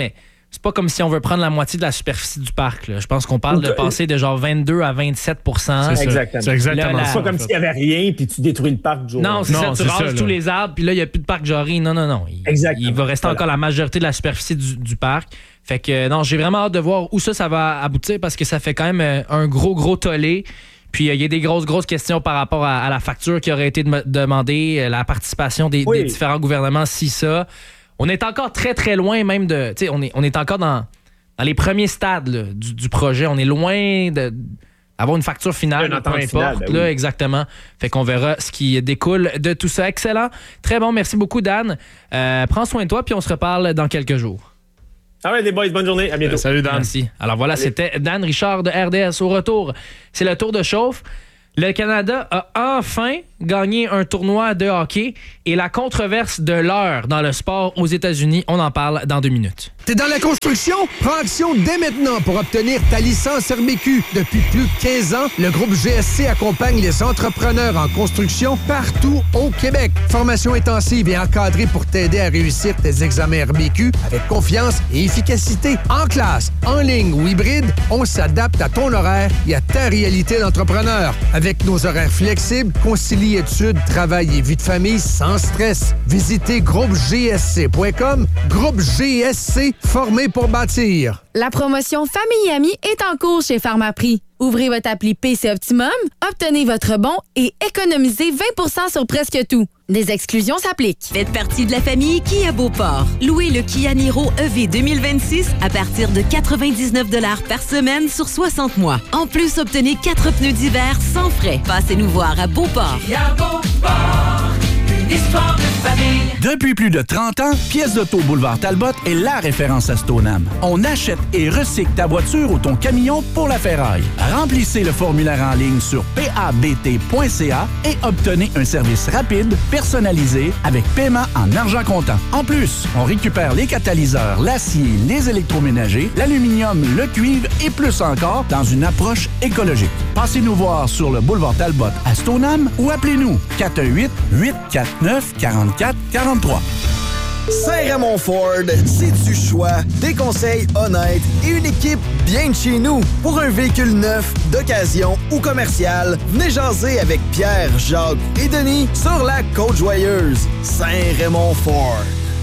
c'est pas comme si on veut prendre la moitié de la superficie du parc. Là. Je pense qu'on parle Okay. de passer de genre vingt-deux à vingt-sept pour cent. C'est Exactement. C'est exactement Là, la- ça. C'est pas comme en fait. s'il n'y avait rien puis tu détruis le parc du jour. Non, c'est Non, ça, tu c'est rases ça, tous là. les arbres, puis là, il n'y a plus de parc Jarry. Non, non, non. Il, Exactement. il va rester Voilà. encore la majorité de la superficie du, du parc. Fait que, non, j'ai vraiment hâte de voir où ça, ça va aboutir parce que ça fait quand même euh, un gros, gros tollé. Puis il euh, y a des grosses, grosses questions par rapport à, à la facture qui aurait été dem- demandée, euh, la participation des, Oui. des différents gouvernements, si ça. On est encore très, très loin même de... Tu sais, on est, on est encore dans, dans les premiers stades là, du, du projet. On est loin de... avoir une facture finale, Une peu entente importe. finale, ben là, oui. exactement. Fait qu'on verra ce qui découle de tout ça. Excellent. Très bon. Merci beaucoup, Dan. Euh, prends soin de toi, puis on se reparle dans quelques jours. Ah ouais, les boys, bonne journée. À bientôt. Euh, salut, Dan. Merci. Alors voilà, Salut. c'était Dan Richard de R D S. Au retour, c'est le tour de chauffe. Le Canada a enfin gagné un tournoi de hockey et la controverse de l'heure dans le sport aux États-Unis, on en parle dans deux minutes. T'es dans la construction? Prends action dès maintenant pour obtenir ta licence R B Q. Depuis plus de quinze ans, le groupe G S C accompagne les entrepreneurs en construction partout au Québec. Formation intensive et encadrée pour t'aider à réussir tes examens R B Q avec confiance et efficacité. En classe, en ligne ou hybride, on s'adapte à ton horaire et à ta réalité d'entrepreneur. Avec nos horaires flexibles, concilie études, travail et vie de famille sans stress. Visitez groupe G S C point com. Groupe G S C, formé pour bâtir. La promotion Famille et Amis est en cours chez Pharmaprix. Ouvrez votre appli P C Optimum, obtenez votre bon et économisez vingt pour cent sur presque tout. Des exclusions s'appliquent. Faites partie de la famille Kia Beauport. Louez le Kia Niro E V deux mille vingt-six à partir de quatre-vingt-dix-neuf dollars par semaine sur soixante mois. En plus, obtenez quatre pneus d'hiver sans frais. Passez nous voir à Beauport. Kia Beauport, une histoire de famille. Depuis plus de trente ans, Pièces d'auto Boulevard Talbot est la référence à Stoneham. On achète et recycle ta voiture ou ton camion pour la ferraille. Remplissez le formulaire en ligne sur p a b t point c a et obtenez un service rapide, personnalisé, avec paiement en argent comptant. En plus, on récupère les catalyseurs, l'acier, les électroménagers, l'aluminium, le cuivre et plus encore dans une approche écologique. Passez nous voir sur le boulevard Talbot à Stoneham ou appelez-nous quatre un huit, huit quatre neuf, quatre quatre quatre trois. Saint-Raymond Ford, c'est du choix, des conseils honnêtes et une équipe bien de chez nous. Pour un véhicule neuf, d'occasion ou commercial, venez jaser avec Pierre, Jacques et Denis sur la Côte-Joyeuse. Saint-Raymond Ford.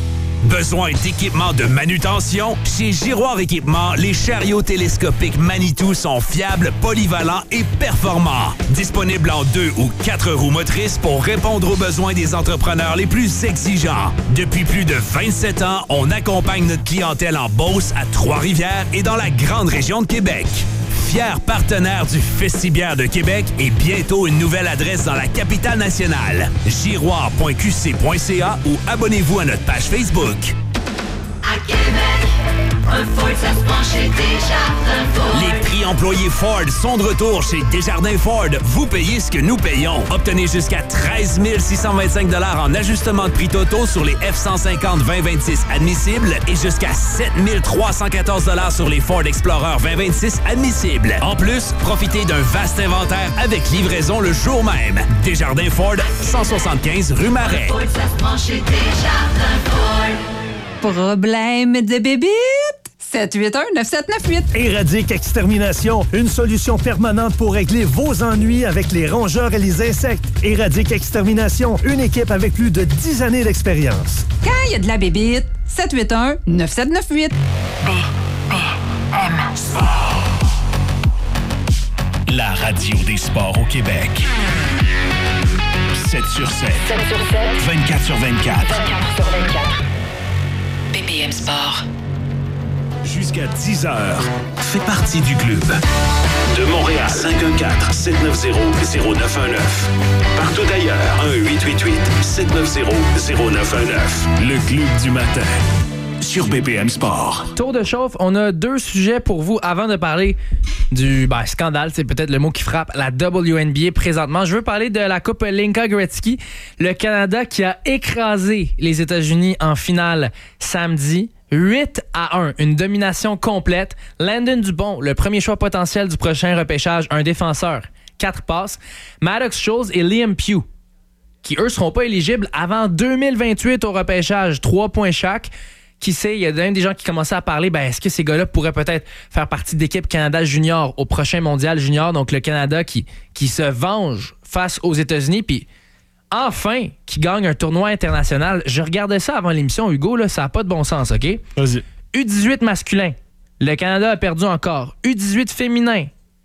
Besoin d'équipement de manutention? Chez Giroir Équipement, les chariots télescopiques Manitou sont fiables, polyvalents et performants. Disponibles en deux ou quatre roues motrices pour répondre aux besoins des entrepreneurs les plus exigeants. Depuis plus de vingt-sept ans, on accompagne notre clientèle en Beauce, à Trois-Rivières et dans la grande région de Québec. Fier partenaire du Festibière de Québec et bientôt une nouvelle adresse dans la capitale nationale. giroir point q c point c a ou abonnez-vous à notre page Facebook. À Québec, un Ford, ça se prend chez Desjardins Ford. Les prix employés Ford sont de retour chez Desjardins Ford. Vous payez ce que nous payons. Obtenez jusqu'à treize mille six cent vingt-cinq dollars en ajustement de prix totaux sur les F cent cinquante vingt vingt-six admissibles et jusqu'à sept mille trois cent quatorze dollars sur les Ford Explorer vingt vingt-six admissibles. En plus, profitez d'un vaste inventaire avec livraison le jour même. Desjardins Ford, cent soixante-quinze rue Marais. Ford, ça se prend chez Desjardins Ford. Problème de bébite? sept huit un neuf sept neuf huit. Éradique Extermination, une solution permanente pour régler vos ennuis avec les rongeurs et les insectes. Éradique Extermination, une équipe avec plus de dix années d'expérience. Quand il y a de la bébite, sept huit un neuf sept neuf huit. B, B, M, Sport. La radio des sports au Québec. sept sur sept. sept sur sept. vingt-quatre sur vingt-quatre. vingt-quatre sur vingt-quatre. B P M Sport. Jusqu'à dix heures. Fais partie du club. De Montréal, cinq un quatre, sept neuf zéro, zéro neuf un neuf. Partout ailleurs, un huit huit huit, sept neuf zéro, zéro neuf un neuf. Le club du matin. Sur B P M Sport. Tour de chauffe, on a deux sujets pour vous avant de parler du ben, scandale, c'est peut-être le mot qui frappe la W N B A présentement. Je veux parler de la Coupe Linka Gretzky, le Canada qui a écrasé les États-Unis en finale samedi. huit à un, une domination complète. Landon Dubon, le premier choix potentiel du prochain repêchage, un défenseur, quatre passes. Maddox Scholes et Liam Pugh, qui eux seront pas éligibles avant deux mille vingt-huit au repêchage, trois points chaque. qui sait, il y a même des gens qui commençaient à parler, ben, est-ce que ces gars-là pourraient peut-être faire partie d'équipe Canada junior au prochain mondial junior, donc le Canada qui, qui se venge face aux États-Unis, puis enfin, qui gagne un tournoi international. Je regardais ça avant l'émission, Hugo, là, ça n'a pas de bon sens, OK? Vas-y. U dix-huit masculin, le Canada a perdu encore. U dix-huit féminin,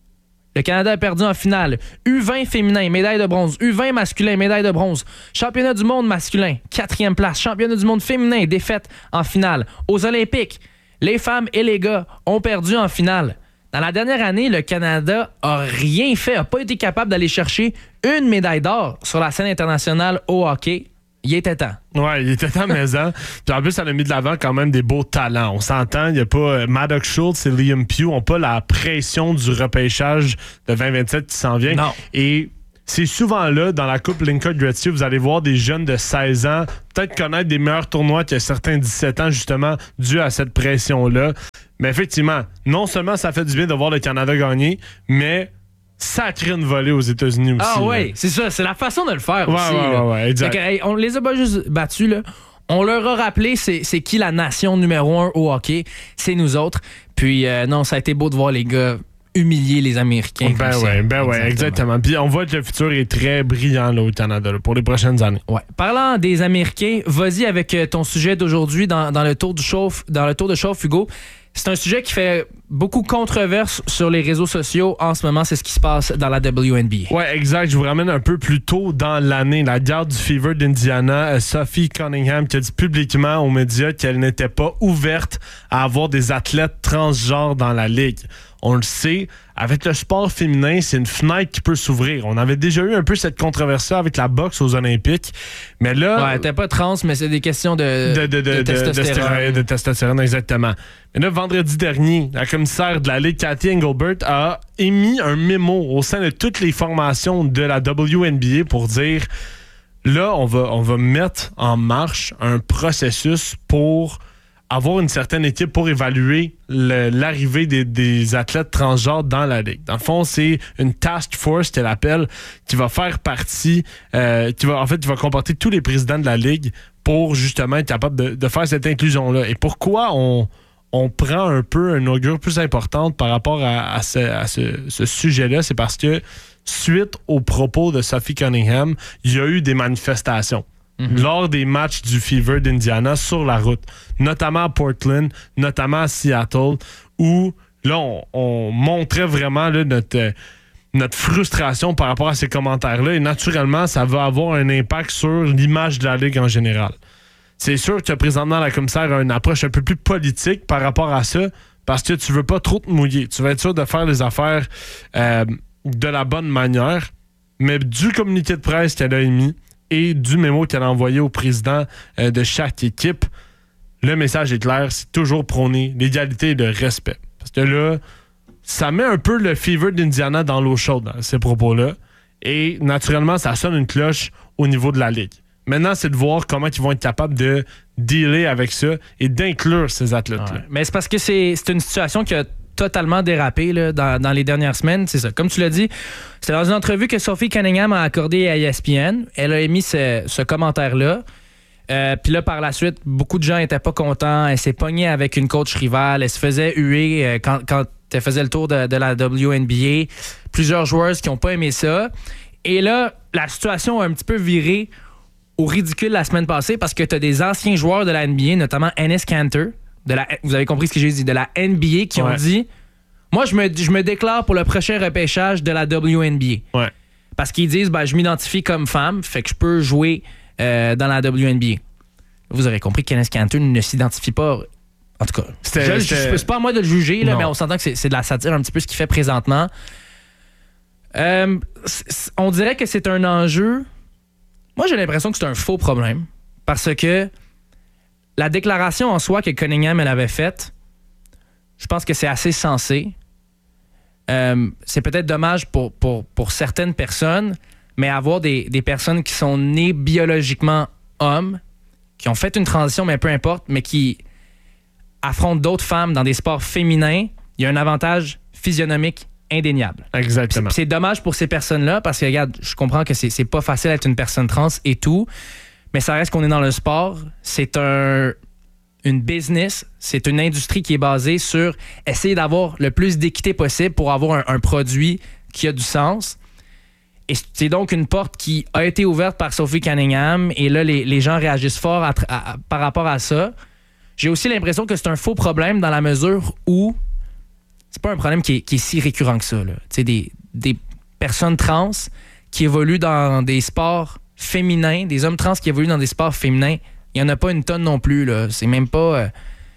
le Canada a perdu en finale. U vingt féminin, médaille de bronze. U vingt masculin, médaille de bronze. Championnat du monde masculin, quatrième place. Championnat du monde féminin, défaite en finale. Aux Olympiques, les femmes et les gars ont perdu en finale. Dans la dernière année, le Canada a rien fait, n'a pas été capable d'aller chercher une médaille d'or sur la scène internationale au hockey. Il était temps. Ouais, il était temps maison. Puis en plus, ça a mis de l'avant quand même des beaux talents. On s'entend, il n'y a pas euh, Maddox Schultz et Liam Pugh n'ont pas la pression du repêchage de vingt vingt-sept qui s'en vient. Non. Et c'est souvent là, dans la Coupe Lincoln Gretzky, vous allez voir des jeunes de seize ans peut-être connaître des meilleurs tournois que certains dix-sept ans, justement, dû à cette pression-là. Mais effectivement, non seulement ça fait du bien de voir le Canada gagner, mais ça crée une volée aux États-Unis aussi. Ah oui, c'est ça. C'est la façon de le faire ouais, aussi. Ouais, là. ouais, ouais, exact. Fait que, hey, on les a pas juste battus, là. On leur a rappelé c'est, c'est qui la nation numéro un au hockey. C'est nous autres. Puis euh, non, ça a été beau de voir les gars humilier les Américains. Ben oui, ben ouais, exactement. Puis on voit que le futur est très brillant là, au Canada là, pour les prochaines années. Ouais. Parlant des Américains, vas-y avec ton sujet d'aujourd'hui dans, dans le tour du chauffe, dans le tour de chauffe, Hugo. C'est un sujet qui fait beaucoup controverse sur les réseaux sociaux. En ce moment, c'est ce qui se passe dans la W N B A. Ouais, exact. Je vous ramène un peu plus tôt dans l'année. La garde du Fever d'Indiana, Sophie Cunningham, qui a dit publiquement aux médias qu'elle n'était pas ouverte à avoir des athlètes transgenres dans la ligue. On le sait, avec le sport féminin, c'est une fenêtre qui peut s'ouvrir. On avait déjà eu un peu cette controverse-là avec la boxe aux Olympiques. Mais là... Ouais, t'es pas trans, mais c'est des questions de, de, de, de, de testostérone. De, de testostérone, exactement. Mais là, vendredi dernier, la commissaire de la Ligue, Cathy Engelbert, a émis un mémo au sein de toutes les formations de la W N B A pour dire, là, on va, on va mettre en marche un processus pour avoir une certaine équipe pour évaluer le, l'arrivée des, des athlètes transgenres dans la Ligue. Dans le fond, c'est une task force qu'elle appelle, qui va faire partie, euh, qui va en fait, qui va comporter tous les présidents de la Ligue pour justement être capable de, de faire cette inclusion-là. Et pourquoi on, on prend un peu une augure plus importante par rapport à, à, ce, à ce, ce sujet-là, c'est parce que suite aux propos de Sophie Cunningham, il y a eu des manifestations. Mm-hmm. Lors des matchs du Fever d'Indiana sur la route, notamment à Portland, notamment à Seattle, où là, on, on montrait vraiment là, notre, euh, notre frustration par rapport à ces commentaires-là. Et naturellement, ça va avoir un impact sur l'image de la Ligue en général. C'est sûr que présentement, la commissaire a une approche un peu plus politique par rapport à ça, parce que tu veux pas trop te mouiller. Tu veux être sûr de faire les affaires euh, de la bonne manière, mais du communiqué de presse qu'elle a émis, et du mémo qu'elle a envoyé au président euh, de chaque équipe, le message est clair, c'est toujours prôner l'égalité et le respect. Parce que là, ça met un peu le Fever d'Indiana dans l'eau chaude, dans ces propos-là. Et naturellement, ça sonne une cloche au niveau de la Ligue. Maintenant, c'est de voir comment ils vont être capables de dealer avec ça et d'inclure ces athlètes-là. Ouais. Mais c'est parce que c'est, c'est une situation qui a totalement dérapé là, dans, dans les dernières semaines. C'est ça. Comme tu l'as dit, c'était dans une entrevue que Sophie Cunningham a accordée à E S P N. Elle a émis ce, ce commentaire-là. Euh, Puis là, par la suite, beaucoup de gens n'étaient pas contents. Elle s'est pognée avec une coach rivale. Elle se faisait huer euh, quand, quand elle faisait le tour de, de la W N B A. Plusieurs joueurs qui n'ont pas aimé ça. Et là, la situation a un petit peu viré au ridicule la semaine passée parce que tu as des anciens joueurs de la N B A, notamment Enes Kanter, de la, vous avez compris ce que j'ai dit, de la N B A, qui ouais. ont dit « Moi, je me, je me déclare pour le prochain repêchage de la W N B A. Ouais. » Parce qu'ils disent ben, « Je m'identifie comme femme, fait que je peux jouer euh, dans la W N B A. » Vous aurez compris qu'Enes Kanter ne s'identifie pas. En tout cas, je, je, je, c'est pas à moi de le juger, là, mais on s'entend que c'est, c'est de la satire un petit peu ce qu'il fait présentement. Euh, on dirait que c'est un enjeu. Moi, j'ai l'impression que c'est un faux problème parce que la déclaration en soi que Cunningham elle avait faite, je pense que c'est assez sensé. Euh, c'est peut-être dommage pour, pour, pour certaines personnes, mais avoir des, des personnes qui sont nées biologiquement hommes, qui ont fait une transition, mais peu importe, mais qui affrontent d'autres femmes dans des sports féminins, il y a un avantage physionomique indéniable. Exactement. C'est, c'est dommage pour ces personnes-là parce que, regarde, je comprends que c'est, c'est pas facile d'être une personne trans et tout, mais ça reste qu'on est dans le sport. C'est un, une business, c'est une industrie qui est basée sur essayer d'avoir le plus d'équité possible pour avoir un, un produit qui a du sens. Et c'est donc une porte qui a été ouverte par Sophie Cunningham et là, les, les gens réagissent fort à, à, par rapport à ça. J'ai aussi l'impression que c'est un faux problème dans la mesure où c'est pas un problème qui est, qui est si récurrent que ça. Là. Des, des personnes trans qui évoluent dans des sports féminins, des hommes trans qui évoluent dans des sports féminins, il n'y en a pas une tonne non plus. Là. C'est même pas euh,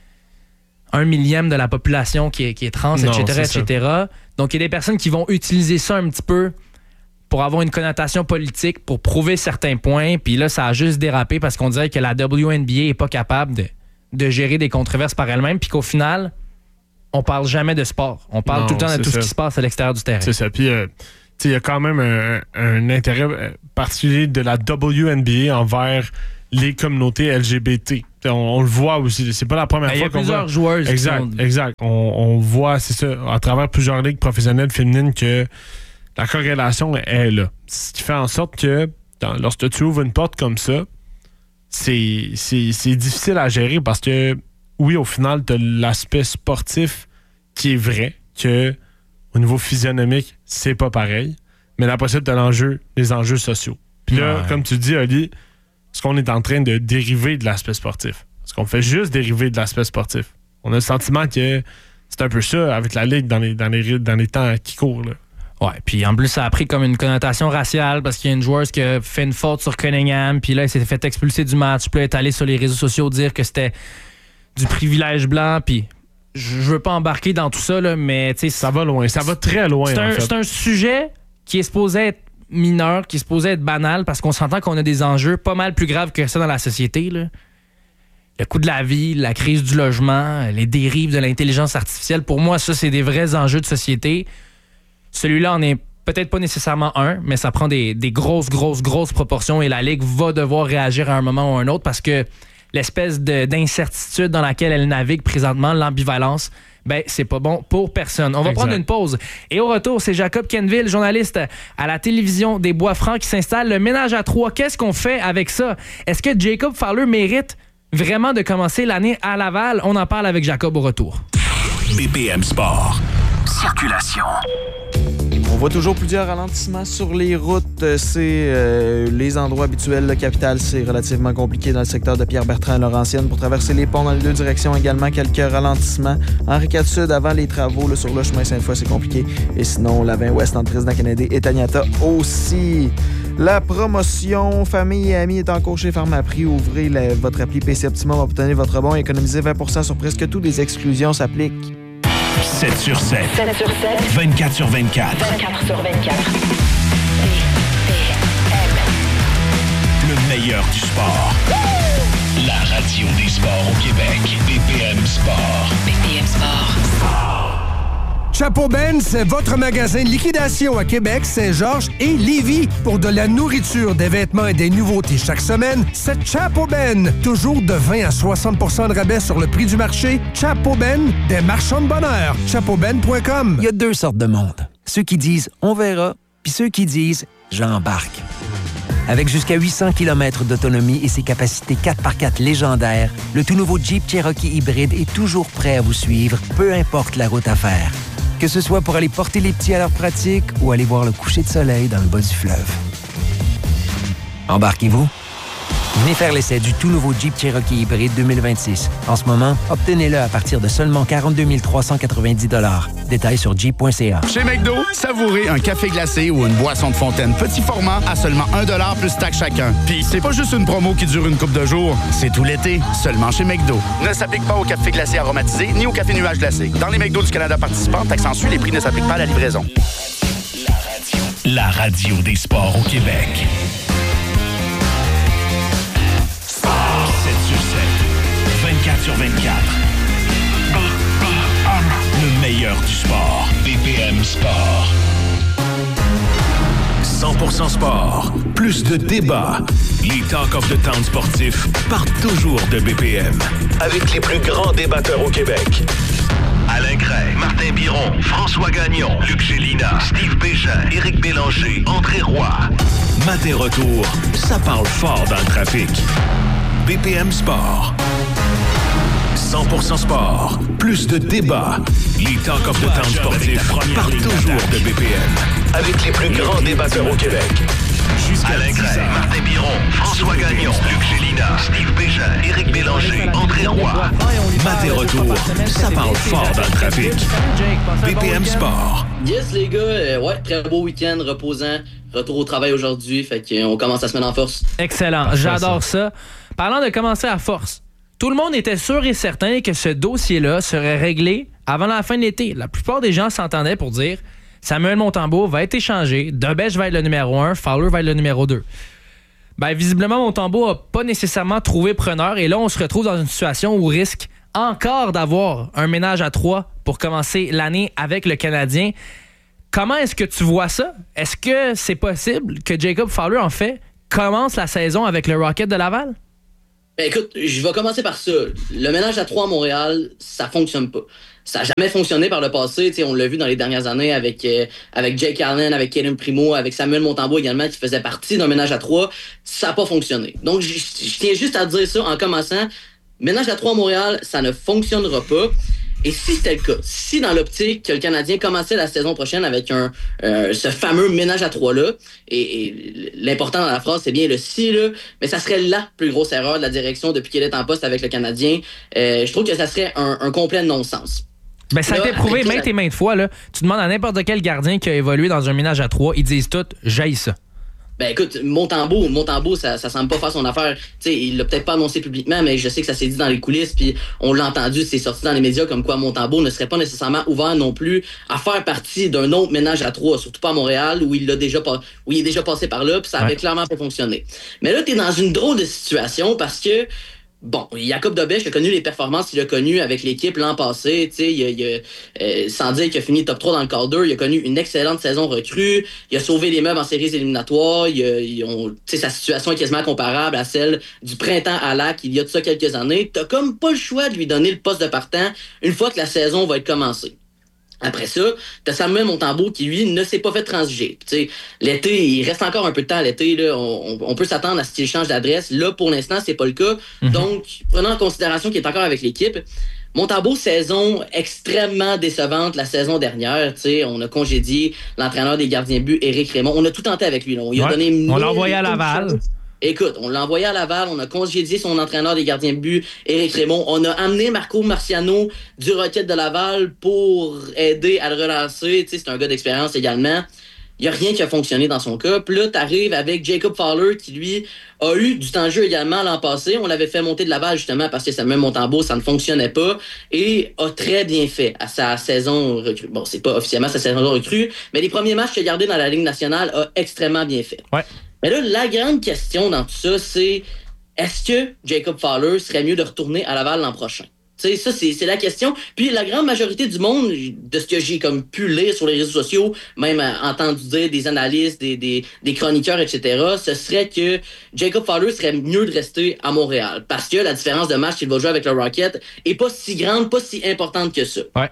un millième de la population qui est, qui est trans, non, et cetera, et cetera. Donc, il y a des personnes qui vont utiliser ça un petit peu pour avoir une connotation politique, pour prouver certains points. Puis là, ça a juste dérapé parce qu'on dirait que la W N B A n'est pas capable de, de gérer des controverses par elle-même. Puis qu'au final, on parle jamais de sport. On parle non, tout le temps de tout ça. Ce qui se passe à l'extérieur du terrain. C'est ça. Puis, euh, il y a quand même un, un intérêt particulier de la W N B A envers les communautés L G B T. On, on le voit aussi. C'est pas la première ben, fois qu'on voit. Il y a plusieurs joueuses. Exact, sont... exact. On, on voit, c'est ça, à travers plusieurs ligues professionnelles féminines que la corrélation est là. Ce qui fait en sorte que dans, lorsque tu ouvres une porte comme ça, c'est, c'est, c'est difficile à gérer parce que, oui, au final, tu as l'aspect sportif qui est vrai, que au niveau physionomique, c'est pas pareil. Mais après ça, tu as l'enjeu, les enjeux sociaux. Puis là, ouais. Comme tu dis, Oli, est-ce qu'on est en train de dériver de l'aspect sportif? Est-ce qu'on fait juste dériver de l'aspect sportif? On a le sentiment que c'est un peu ça avec la Ligue dans les, dans les, dans les temps qui courent, là. Ouais, puis en plus, ça a pris comme une connotation raciale parce qu'il y a une joueuse qui a fait une faute sur Cunningham, puis là, elle s'est fait expulser du match, puis là, elle est allée sur les réseaux sociaux dire que c'était du privilège blanc, puis je veux pas embarquer dans tout ça, là, mais tu sais... Ça va loin, ça va très loin, c'est un, en fait. C'est un sujet qui est supposé être mineur, qui est supposé être banal, parce qu'on s'entend qu'on a des enjeux pas mal plus graves que ça dans la société, là. Le coût de la vie, la crise du logement, les dérives de l'intelligence artificielle, pour moi, ça, c'est des vrais enjeux de société. Celui-là en est peut-être pas nécessairement un, mais ça prend des, des grosses, grosses, grosses proportions et la Ligue va devoir réagir à un moment ou à un autre parce que l'espèce de, d'incertitude dans laquelle elle navigue présentement, l'ambivalence, ben c'est pas bon pour personne. On va exact. Prendre une pause. Et au retour, c'est Jacob Kenville, journaliste à la télévision des Bois-Francs qui s'installe. Le ménage à trois, qu'est-ce qu'on fait avec ça? Est-ce que Jacob Fowler mérite vraiment de commencer l'année à Laval? On en parle avec Jacob au retour. B P M Sport. Circulation. On voit toujours plusieurs ralentissements sur les routes. C'est euh, les endroits habituels. La capitale, c'est relativement compliqué dans le secteur de Pierre-Bertrand-Laurentienne. Pour traverser les ponts dans les deux directions, également quelques ralentissements. Henri quatre Sud, avant les travaux, là, sur le chemin Sainte-Foy, c'est compliqué. Et sinon, la vingt Ouest entre Président-Kennedy et Taniata aussi. La promotion Famille et Amis est en cours chez Pharmaprix. Ouvrez la, votre appli P C Optimum, obtenez votre bon et économisez vingt pour cent sur presque tout. Les exclusions s'appliquent. sept sur sept. sept sur sept. vingt-quatre sur vingt-quatre. vingt-quatre sur vingt-quatre. B P M. Le meilleur du sport. La radio des sports au Québec. B P M Sport. B P M Sport. Chapeau Ben, c'est votre magasin de liquidation à Québec, Saint-Georges et Lévis. Pour de la nourriture, des vêtements et des nouveautés chaque semaine, c'est Chapeau Ben. Toujours de vingt à soixante pour cent de rabais sur le prix du marché. Chapeau Ben, des marchands de bonheur. chapeau ben point com. Il y a deux sortes de monde. Ceux qui disent « on verra », puis ceux qui disent « j'embarque ». Avec jusqu'à huit cents kilomètres d'autonomie et ses capacités quatre par quatre légendaires, le tout nouveau Jeep Cherokee hybride est toujours prêt à vous suivre, peu importe la route à faire. Que ce soit pour aller porter les petits à leur pratique ou aller voir le coucher de soleil dans le bas du fleuve. Embarquez-vous. Venez faire l'essai du tout nouveau Jeep Cherokee hybride deux mille vingt-six. En ce moment, obtenez-le à partir de seulement quarante-deux mille trois cent quatre-vingt-dix dollars. Détails sur jeep point c a. Chez McDo, savourez un café glacé ou une boisson de fontaine petit format à seulement un dollar plus taxe chacun. Puis c'est pas juste une promo qui dure une couple de jours, c'est tout l'été, seulement chez McDo. Ne s'applique pas au café glacé aromatisé ni au café nuage glacé. Dans les McDo du Canada participants, taxe en sus, les prix ne s'appliquent pas à la livraison. La radio des sports au Québec. sept sur sept. vingt-quatre sur vingt-quatre. B P M. Le meilleur du sport. B P M Sport. cent pour cent sport. Plus de débats. Les Talk of the Town sportifs partent toujours de B P M. Avec les plus grands débatteurs au Québec. Alain Gray, Martin Biron, François Gagnon, Luc Gélina, Steve Bégin, Éric Bélanger, André Roy. Matin retour, ça parle fort dans le trafic. B P M Sport. cent pour cent sport. Plus de débats. Les Talk of the Town sportifs partent toujours de B P M. Avec les plus grands débatteurs au Québec. Jusqu'à Alain Gray, Martin Biron, François Gagnon, Luc Gélina, Steve Bégin, Éric Bélanger, André Roy. Maté retour, ça parle fort dans le trafic. B P M Sport. Yes les gars, euh, ouais, très beau week-end, reposant. Retour au travail aujourd'hui, fait qu'on commence la semaine en force. Excellent, j'adore ça. Parlant de commencer à force, tout le monde était sûr et certain que ce dossier-là serait réglé avant la fin de l'été. La plupart des gens s'entendaient pour dire Samuel Montembeault va être échangé, Debèche va être le numéro un, Fowler va être le numéro deux. Ben, visiblement, Montembeault n'a pas nécessairement trouvé preneur et là, on se retrouve dans une situation où on risque encore d'avoir un ménage à trois pour commencer l'année avec le Canadien. Comment est-ce que tu vois ça? Est-ce que c'est possible que Jacob Fowler, en fait, commence la saison avec le Rocket de Laval? Ben écoute, je vais commencer par ça. Le ménage à trois à Montréal, ça fonctionne pas. Ça n'a jamais fonctionné par le passé. T'sais, on l'a vu dans les dernières années avec, euh, avec Jake Allen, avec Kaden Primo, avec Samuel Montembeault également, qui faisait partie d'un ménage à trois. Ça n'a pas fonctionné. Donc, je tiens juste à dire ça en commençant. Ménage à trois à Montréal, ça ne fonctionnera pas. Et si c'était le cas, si dans l'optique que le Canadien commençait la saison prochaine avec un euh, ce fameux ménage à trois-là, et, et l'important dans la phrase, c'est bien le « si », là, mais ça serait la plus grosse erreur de la direction depuis qu'elle est en poste avec le Canadien. Euh, je trouve que ça serait un, un complet non-sens. Ben, ça a été prouvé maintes et maintes fois. Là. Tu demandes à n'importe quel gardien qui a évolué dans un ménage à trois, ils disent tous « j'haïs ça ». Ben écoute, Montembeault, Montembeault, ça, ça semble pas faire son affaire. Tu sais, il l'a peut-être pas annoncé publiquement, mais je sais que ça s'est dit dans les coulisses, puis on l'a entendu, c'est sorti dans les médias comme quoi Montembeault ne serait pas nécessairement ouvert non plus à faire partie d'un autre ménage à trois, surtout pas à Montréal, où il l'a déjà pas, où il est déjà passé par là, puis ça avait ouais. clairement pas fonctionné. Mais là, t'es dans une drôle de situation parce que bon, Jacob Debèche a connu les performances qu'il a connues avec l'équipe l'an passé. Tu sais, il a, il a, euh, sans dire qu'il a fini top trois dans le Calder, il a connu une excellente saison recrue. Il a sauvé les meubles en séries éliminatoires. Il a, il a, tu sais, sa situation est quasiment comparable à celle du printemps à Lac il y a de ça quelques années. T'as comme pas le choix de lui donner le poste de partant une fois que la saison va être commencée. Après ça, t'as Samuel Montembeault qui, lui, ne s'est pas fait transiger. T'sais, l'été, il reste encore un peu de temps à l'été. Là, on, on peut s'attendre à ce qu'il change d'adresse. Là, pour l'instant, c'est pas le cas. Mm-hmm. Donc, prenant en considération qu'il est encore avec l'équipe, Montembeault, saison extrêmement décevante la saison dernière. T'sais, on a congédié l'entraîneur des gardiens de but, Éric Raymond. On a tout tenté avec lui. Là. On, lui a ouais, donné on l'a envoyé à Laval. Chance. Écoute, on l'a envoyé à Laval, on a congédié son entraîneur des gardiens de but, Éric Raymond. On a amené Marco Marciano du Rocket de Laval pour aider à le relancer. Tu sais, c'est un gars d'expérience également. Il n'y a rien qui a fonctionné dans son cas. Puis là, tu arrives avec Jacob Fowler qui, lui, a eu du temps de jeu également l'an passé. On l'avait fait monter de Laval justement parce que Samuel Montembeault, ça ne fonctionnait pas et a très bien fait à sa saison recrue. Bon, c'est pas officiellement sa saison recrue, mais les premiers matchs qu'il a gardés dans la Ligue nationale a extrêmement bien fait. Ouais. Mais là, la grande question dans tout ça, c'est est-ce que Jacob Fowler serait mieux de retourner à Laval l'an prochain? Tu sais, ça, c'est, c'est la question. Puis la grande majorité du monde, de ce que j'ai comme pu lire sur les réseaux sociaux, même entendu dire des analystes, des, des, des chroniqueurs, et cetera, ce serait que Jacob Fowler serait mieux de rester à Montréal. Parce que la différence de match qu'il va jouer avec le Rocket est pas si grande, pas si importante que ça. Ouais.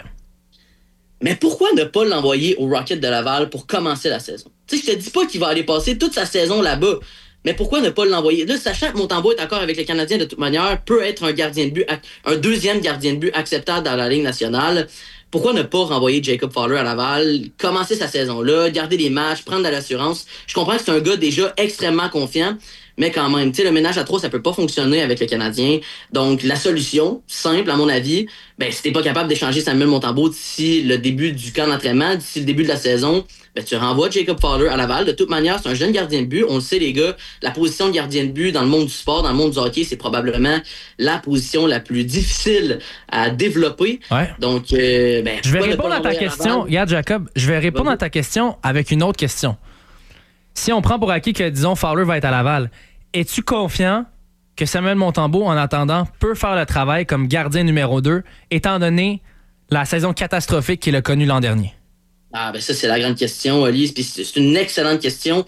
Mais pourquoi ne pas l'envoyer au Rocket de Laval pour commencer la saison? Tu sais, je te dis pas qu'il va aller passer toute sa saison là-bas, mais pourquoi ne pas l'envoyer? Là, sachant que Montembeault est d'accord avec les Canadiens de toute manière, peut être un gardien de but, un deuxième gardien de but acceptable dans la Ligue nationale. Pourquoi ne pas renvoyer Jacob Fowler à Laval, commencer sa saison-là, garder les matchs, prendre de l'assurance? Je comprends que c'est un gars déjà extrêmement confiant, mais quand même, tu sais, le ménage à trois, ça peut pas fonctionner avec le Canadien. Donc, la solution, simple, à mon avis, ben, si t'es pas capable d'échanger Samuel Montembeault d'ici le début du camp d'entraînement, d'ici le début de la saison, ben, tu renvoies Jacob Fowler à Laval. De toute manière, c'est un jeune gardien de but. On le sait, les gars, la position de gardien de but dans le monde du sport, dans le monde du hockey, c'est probablement la position la plus difficile à développer. Ouais. Donc, euh, ben, je vais répondre à ta question. Regarde, Jacob, je vais répondre à ta question avec une autre question. Si on prend pour acquis que, disons, Fowler va être à Laval, es-tu confiant que Samuel Montembeault, en attendant, peut faire le travail comme gardien numéro deux, étant donné la saison catastrophique qu'il a connue l'an dernier? Ah, ben ça, c'est la grande question, Elise. Puis c'est une excellente question.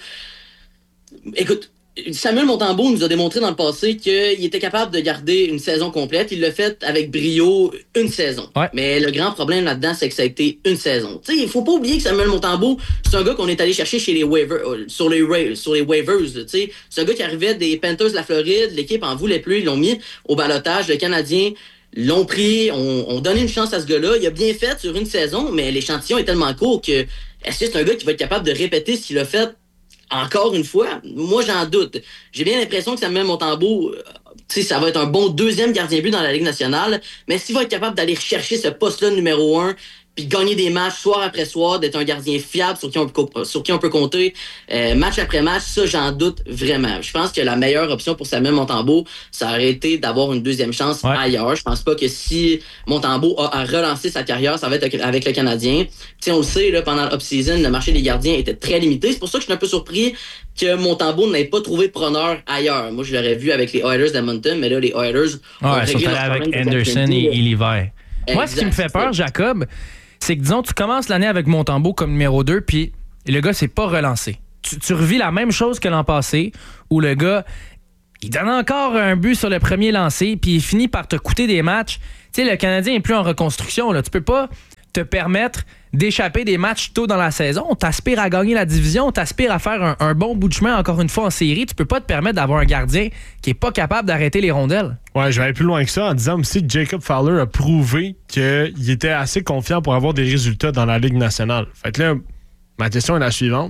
Écoute, Samuel Montembeault nous a démontré dans le passé qu'il était capable de garder une saison complète. Il l'a fait avec brio une saison. Ouais. Mais le grand problème là-dedans, c'est que ça a été une saison. Tu sais, il faut pas oublier que Samuel Montembeault, c'est un gars qu'on est allé chercher chez les waivers, sur les ra- sur les waivers. Tu sais, c'est un gars qui arrivait des Panthers de la Floride. L'équipe en voulait plus. Ils l'ont mis au balotage. Le Canadien l'ont pris, ont, ont donné une chance à ce gars-là. Il a bien fait sur une saison, mais l'échantillon est tellement court que est-ce que c'est un gars qui va être capable de répéter ce qu'il a fait encore une fois? Moi, j'en doute. J'ai bien l'impression que Samuel Montembeault, euh, tu sais, ça va être un bon deuxième gardien but dans la Ligue nationale, mais s'il va être capable d'aller chercher ce poste-là numéro un, puis gagner des matchs soir après soir, d'être un gardien fiable sur qui on peut, sur qui on peut compter euh, match après match, ça, j'en doute vraiment. Je pense que la meilleure option pour Samuel Montembeault, ça aurait été d'avoir une deuxième chance ouais. ailleurs. Je pense pas que si Montembeault a à relancer sa carrière, ça va être avec le Canadien. T'sais, on le sait, là, pendant l'off-season, le marché des gardiens était très limité. C'est pour ça que je suis un peu surpris que Montembeault n'ait pas trouvé preneur ailleurs. Moi, je l'aurais vu avec les Oilers d'Edmonton, mais là, les Oilers ouais, ont réglé leur avec Anderson et, et l'hiver. Moi, ce qui me fait peur, Jacob, c'est que, disons, tu commences l'année avec Montembeault comme numéro deux, puis le gars s'est pas relancé. Tu, tu revis la même chose que l'an passé, où le gars, il donne encore un but sur le premier lancé, puis il finit par te coûter des matchs. Tu sais, le Canadien est plus en reconstruction, là. Tu peux pas te permettre d'échapper des matchs tôt dans la saison. On t'aspire à gagner la division, on t'aspire à faire un, un bon bout de chemin encore une fois en série. Tu peux pas te permettre d'avoir un gardien qui est pas capable d'arrêter les rondelles. Ouais, je vais aller plus loin que ça en disant aussi que Jacob Fowler a prouvé qu'il était assez confiant pour avoir des résultats dans la Ligue nationale. Fait que là, ma question est la suivante.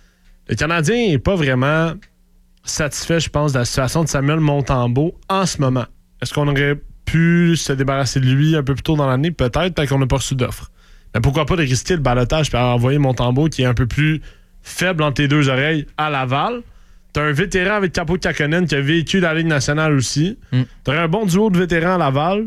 Le Canadien n'est pas vraiment satisfait, je pense, de la situation de Samuel Montembeault en ce moment. Est-ce qu'on aurait pu se débarrasser de lui un peu plus tôt dans l'année? Peut-être, tant qu'on n'a pas reçu d'offre. Mais pourquoi pas de risquer le balotage et envoyer Montembeault qui est un peu plus faible entre tes deux oreilles à Laval. T'as un vétéran avec Capo Kakkonen qui a vécu la Ligue nationale aussi. Mm. T'aurais un bon duo de vétérans à Laval.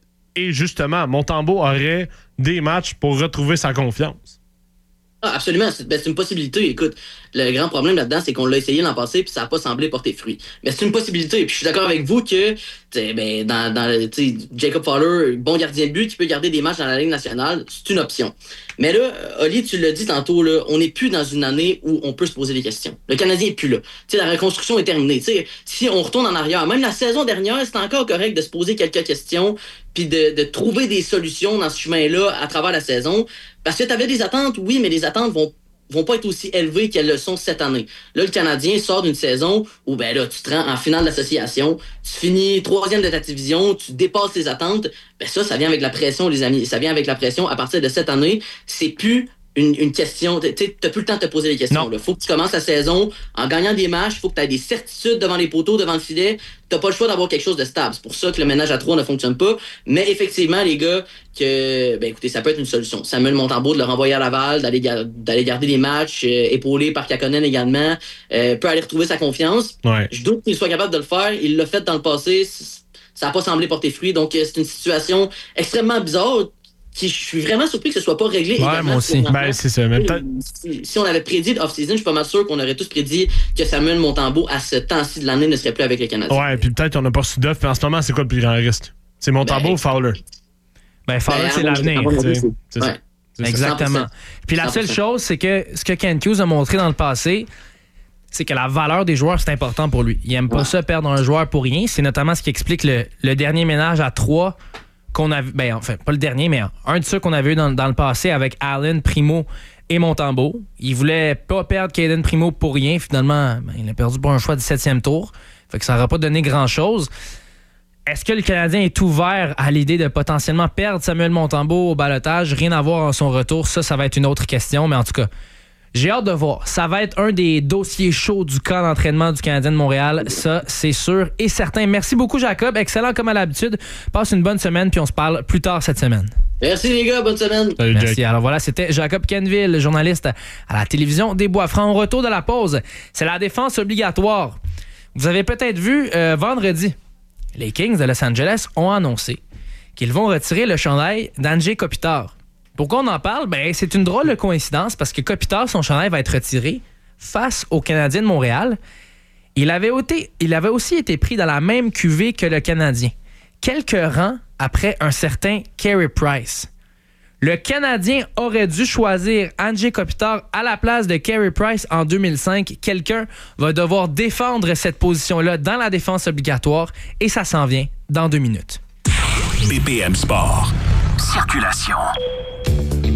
Et justement, Montembeault aurait des matchs pour retrouver sa confiance. Ah, absolument, c'est, ben, c'est une possibilité. Écoute, le grand problème là-dedans, c'est qu'on l'a essayé l'an passé puis ça n'a pas semblé porter fruit. Mais c'est une possibilité. Puis je suis d'accord avec vous que ben, dans, dans Jacob Fowler, bon gardien de but qui peut garder des matchs dans la Ligue nationale, c'est une option. Mais là, Oli, tu l'as dit tantôt, là, on n'est plus dans une année où on peut se poser des questions. Le Canadien n'est plus là. T'sais, la reconstruction est terminée. T'sais, si on retourne en arrière, même la saison dernière, c'est encore correct de se poser quelques questions puis de, de trouver des solutions dans ce chemin-là à travers la saison. Parce que tu avais des attentes, oui, mais les attentes vont vont pas être aussi élevées qu'elles le sont cette année. Là, le Canadien sort d'une saison où ben là, tu te rends en finale d'association, tu finis troisième de ta division, tu dépasses tes attentes. Ben ça, ça vient avec la pression, les amis. Ça vient avec la pression. À partir de cette année, c'est plus une, une question. Tu n'as plus le temps de te poser les questions. Il faut que tu commences la saison en gagnant des matchs. Il faut que tu aies des certitudes devant les poteaux, devant le filet. Tu n'as pas le choix d'avoir quelque chose de stable. C'est pour ça que le ménage à trois ne fonctionne pas. Mais effectivement, les gars, que ben écoutez, ça peut être une solution. Samuel Montembeault de le renvoyer à Laval, d'aller, gar- d'aller garder les matchs, euh, épaulé par Kakkonen également, euh, peut aller retrouver sa confiance. Ouais. Je doute qu'il soit capable de le faire. Il l'a fait dans le passé. Ça n'a pas semblé porter fruit. Donc, c'est une situation extrêmement bizarre. Qui, je suis vraiment surpris que ce soit pas réglé. Ouais, moi aussi. Ben, c'est ça. Mais peut-être... si, si on avait prédit l'off-season, je suis pas mal sûr qu'on aurait tous prédit que Samuel Montembeault, à ce temps-ci de l'année, ne serait plus avec les Canadiens. Ouais, puis peut-être qu'on n'a pas reçu d'offre. Mais en ce moment, c'est quoi le plus grand risque? C'est Montembeault ben, ou Fowler? Ben, Fowler, ben, c'est l'avenir. C'est, c'est, c'est ouais. ça. Exactement. Puis la seule chose, c'est que ce que Kent Hughes a montré dans le passé, c'est que la valeur des joueurs, c'est important pour lui. Il aime pas ouais. ça perdre un joueur pour rien. C'est notamment ce qui explique le, le dernier ménage à trois qu'on a vu, ben enfin pas le dernier, mais un de ceux qu'on avait eu dans, dans le passé avec Allen, Primo et Montembeault. Il voulait pas perdre Caden Primo pour rien. Finalement, ben, il a perdu pour un choix du septième tour. Fait que ça n'aura pas donné grand-chose. Est-ce que le Canadien est ouvert à l'idée de potentiellement perdre Samuel Montembeault au balotage? Rien à voir en son retour. Ça, ça va être une autre question. Mais en tout cas, j'ai hâte de voir. Ça va être un des dossiers chauds du camp d'entraînement du Canadien de Montréal. Ça, c'est sûr et certain. Merci beaucoup, Jacob. Excellent comme à l'habitude. Passe une bonne semaine, puis on se parle plus tard cette semaine. Merci, les gars. Bonne semaine. Salut, Merci. Jack. Alors voilà, c'était Jacob Quenneville, journaliste à la télévision des Bois-Francs. Au retour de la pause, c'est la défense obligatoire. Vous avez peut-être vu euh, vendredi, les Kings de Los Angeles ont annoncé qu'ils vont retirer le chandail d'Anze Kopitar. Pourquoi on en parle? Ben, c'est une drôle de coïncidence parce que Kopitar, son chandail va être retiré face aux Canadiens de Montréal. Il avait, été, il avait aussi été pris dans la même cuvée que le Canadien, quelques rangs après un certain Carey Price. Le Canadien aurait dû choisir Anze Kopitar à la place de Carey Price en deux mille cinq. Quelqu'un va devoir défendre cette position-là dans la défense obligatoire et ça s'en vient dans deux minutes. B P M Sport. Circulation.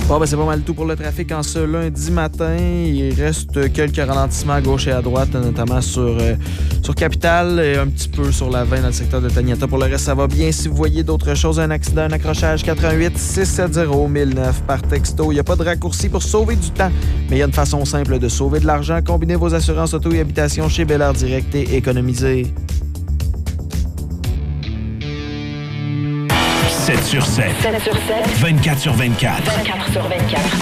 Bon, ben, c'est pas mal tout pour le trafic en ce lundi matin. Il reste quelques ralentissements à gauche et à droite, notamment sur, euh, sur Capitale et un petit peu sur la vingt dans le secteur de Taniata. Pour le reste, ça va bien. Si vous voyez d'autres choses, un accident, un accrochage, quatre un huit, six sept zéro, mille neuf par texto. Il n'y a pas de raccourci pour sauver du temps, mais il y a une façon simple de sauver de l'argent. Combinez vos assurances auto et habitation chez Bel Air Direct et économisez. sept sur sept. sept sur sept. vingt-quatre sur vingt-quatre. vingt-quatre sur vingt-quatre.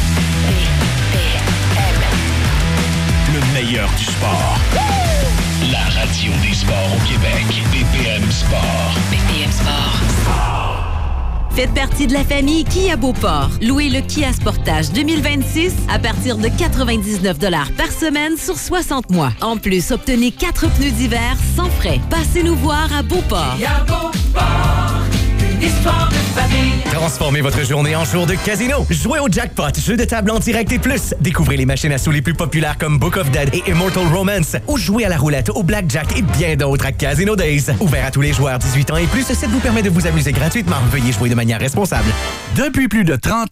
Le meilleur du sport. La radio des sports au Québec. B P M Sport. B P M Sport. Faites partie de la famille Kia Beauport. Louez le Kia Sportage deux mille vingt-six à partir de quatre-vingt-dix-neuf dollars par semaine sur soixante mois. En plus, obtenez quatre pneus d'hiver sans frais. Passez nous voir à Beauport. Kia Beauport, une histoire de famille. Transformez votre journée en jour de casino. Jouez au jackpot, jeu de table en direct et plus. Découvrez les machines à sous les plus populaires comme Book of Dead et Immortal Romance. Ou jouez à la roulette, au blackjack et bien d'autres à Casino Days. Ouvert à tous les joueurs dix-huit ans et plus, ce site vous permet de vous amuser gratuitement. Veuillez jouer de manière responsable. Depuis plus de trente ans,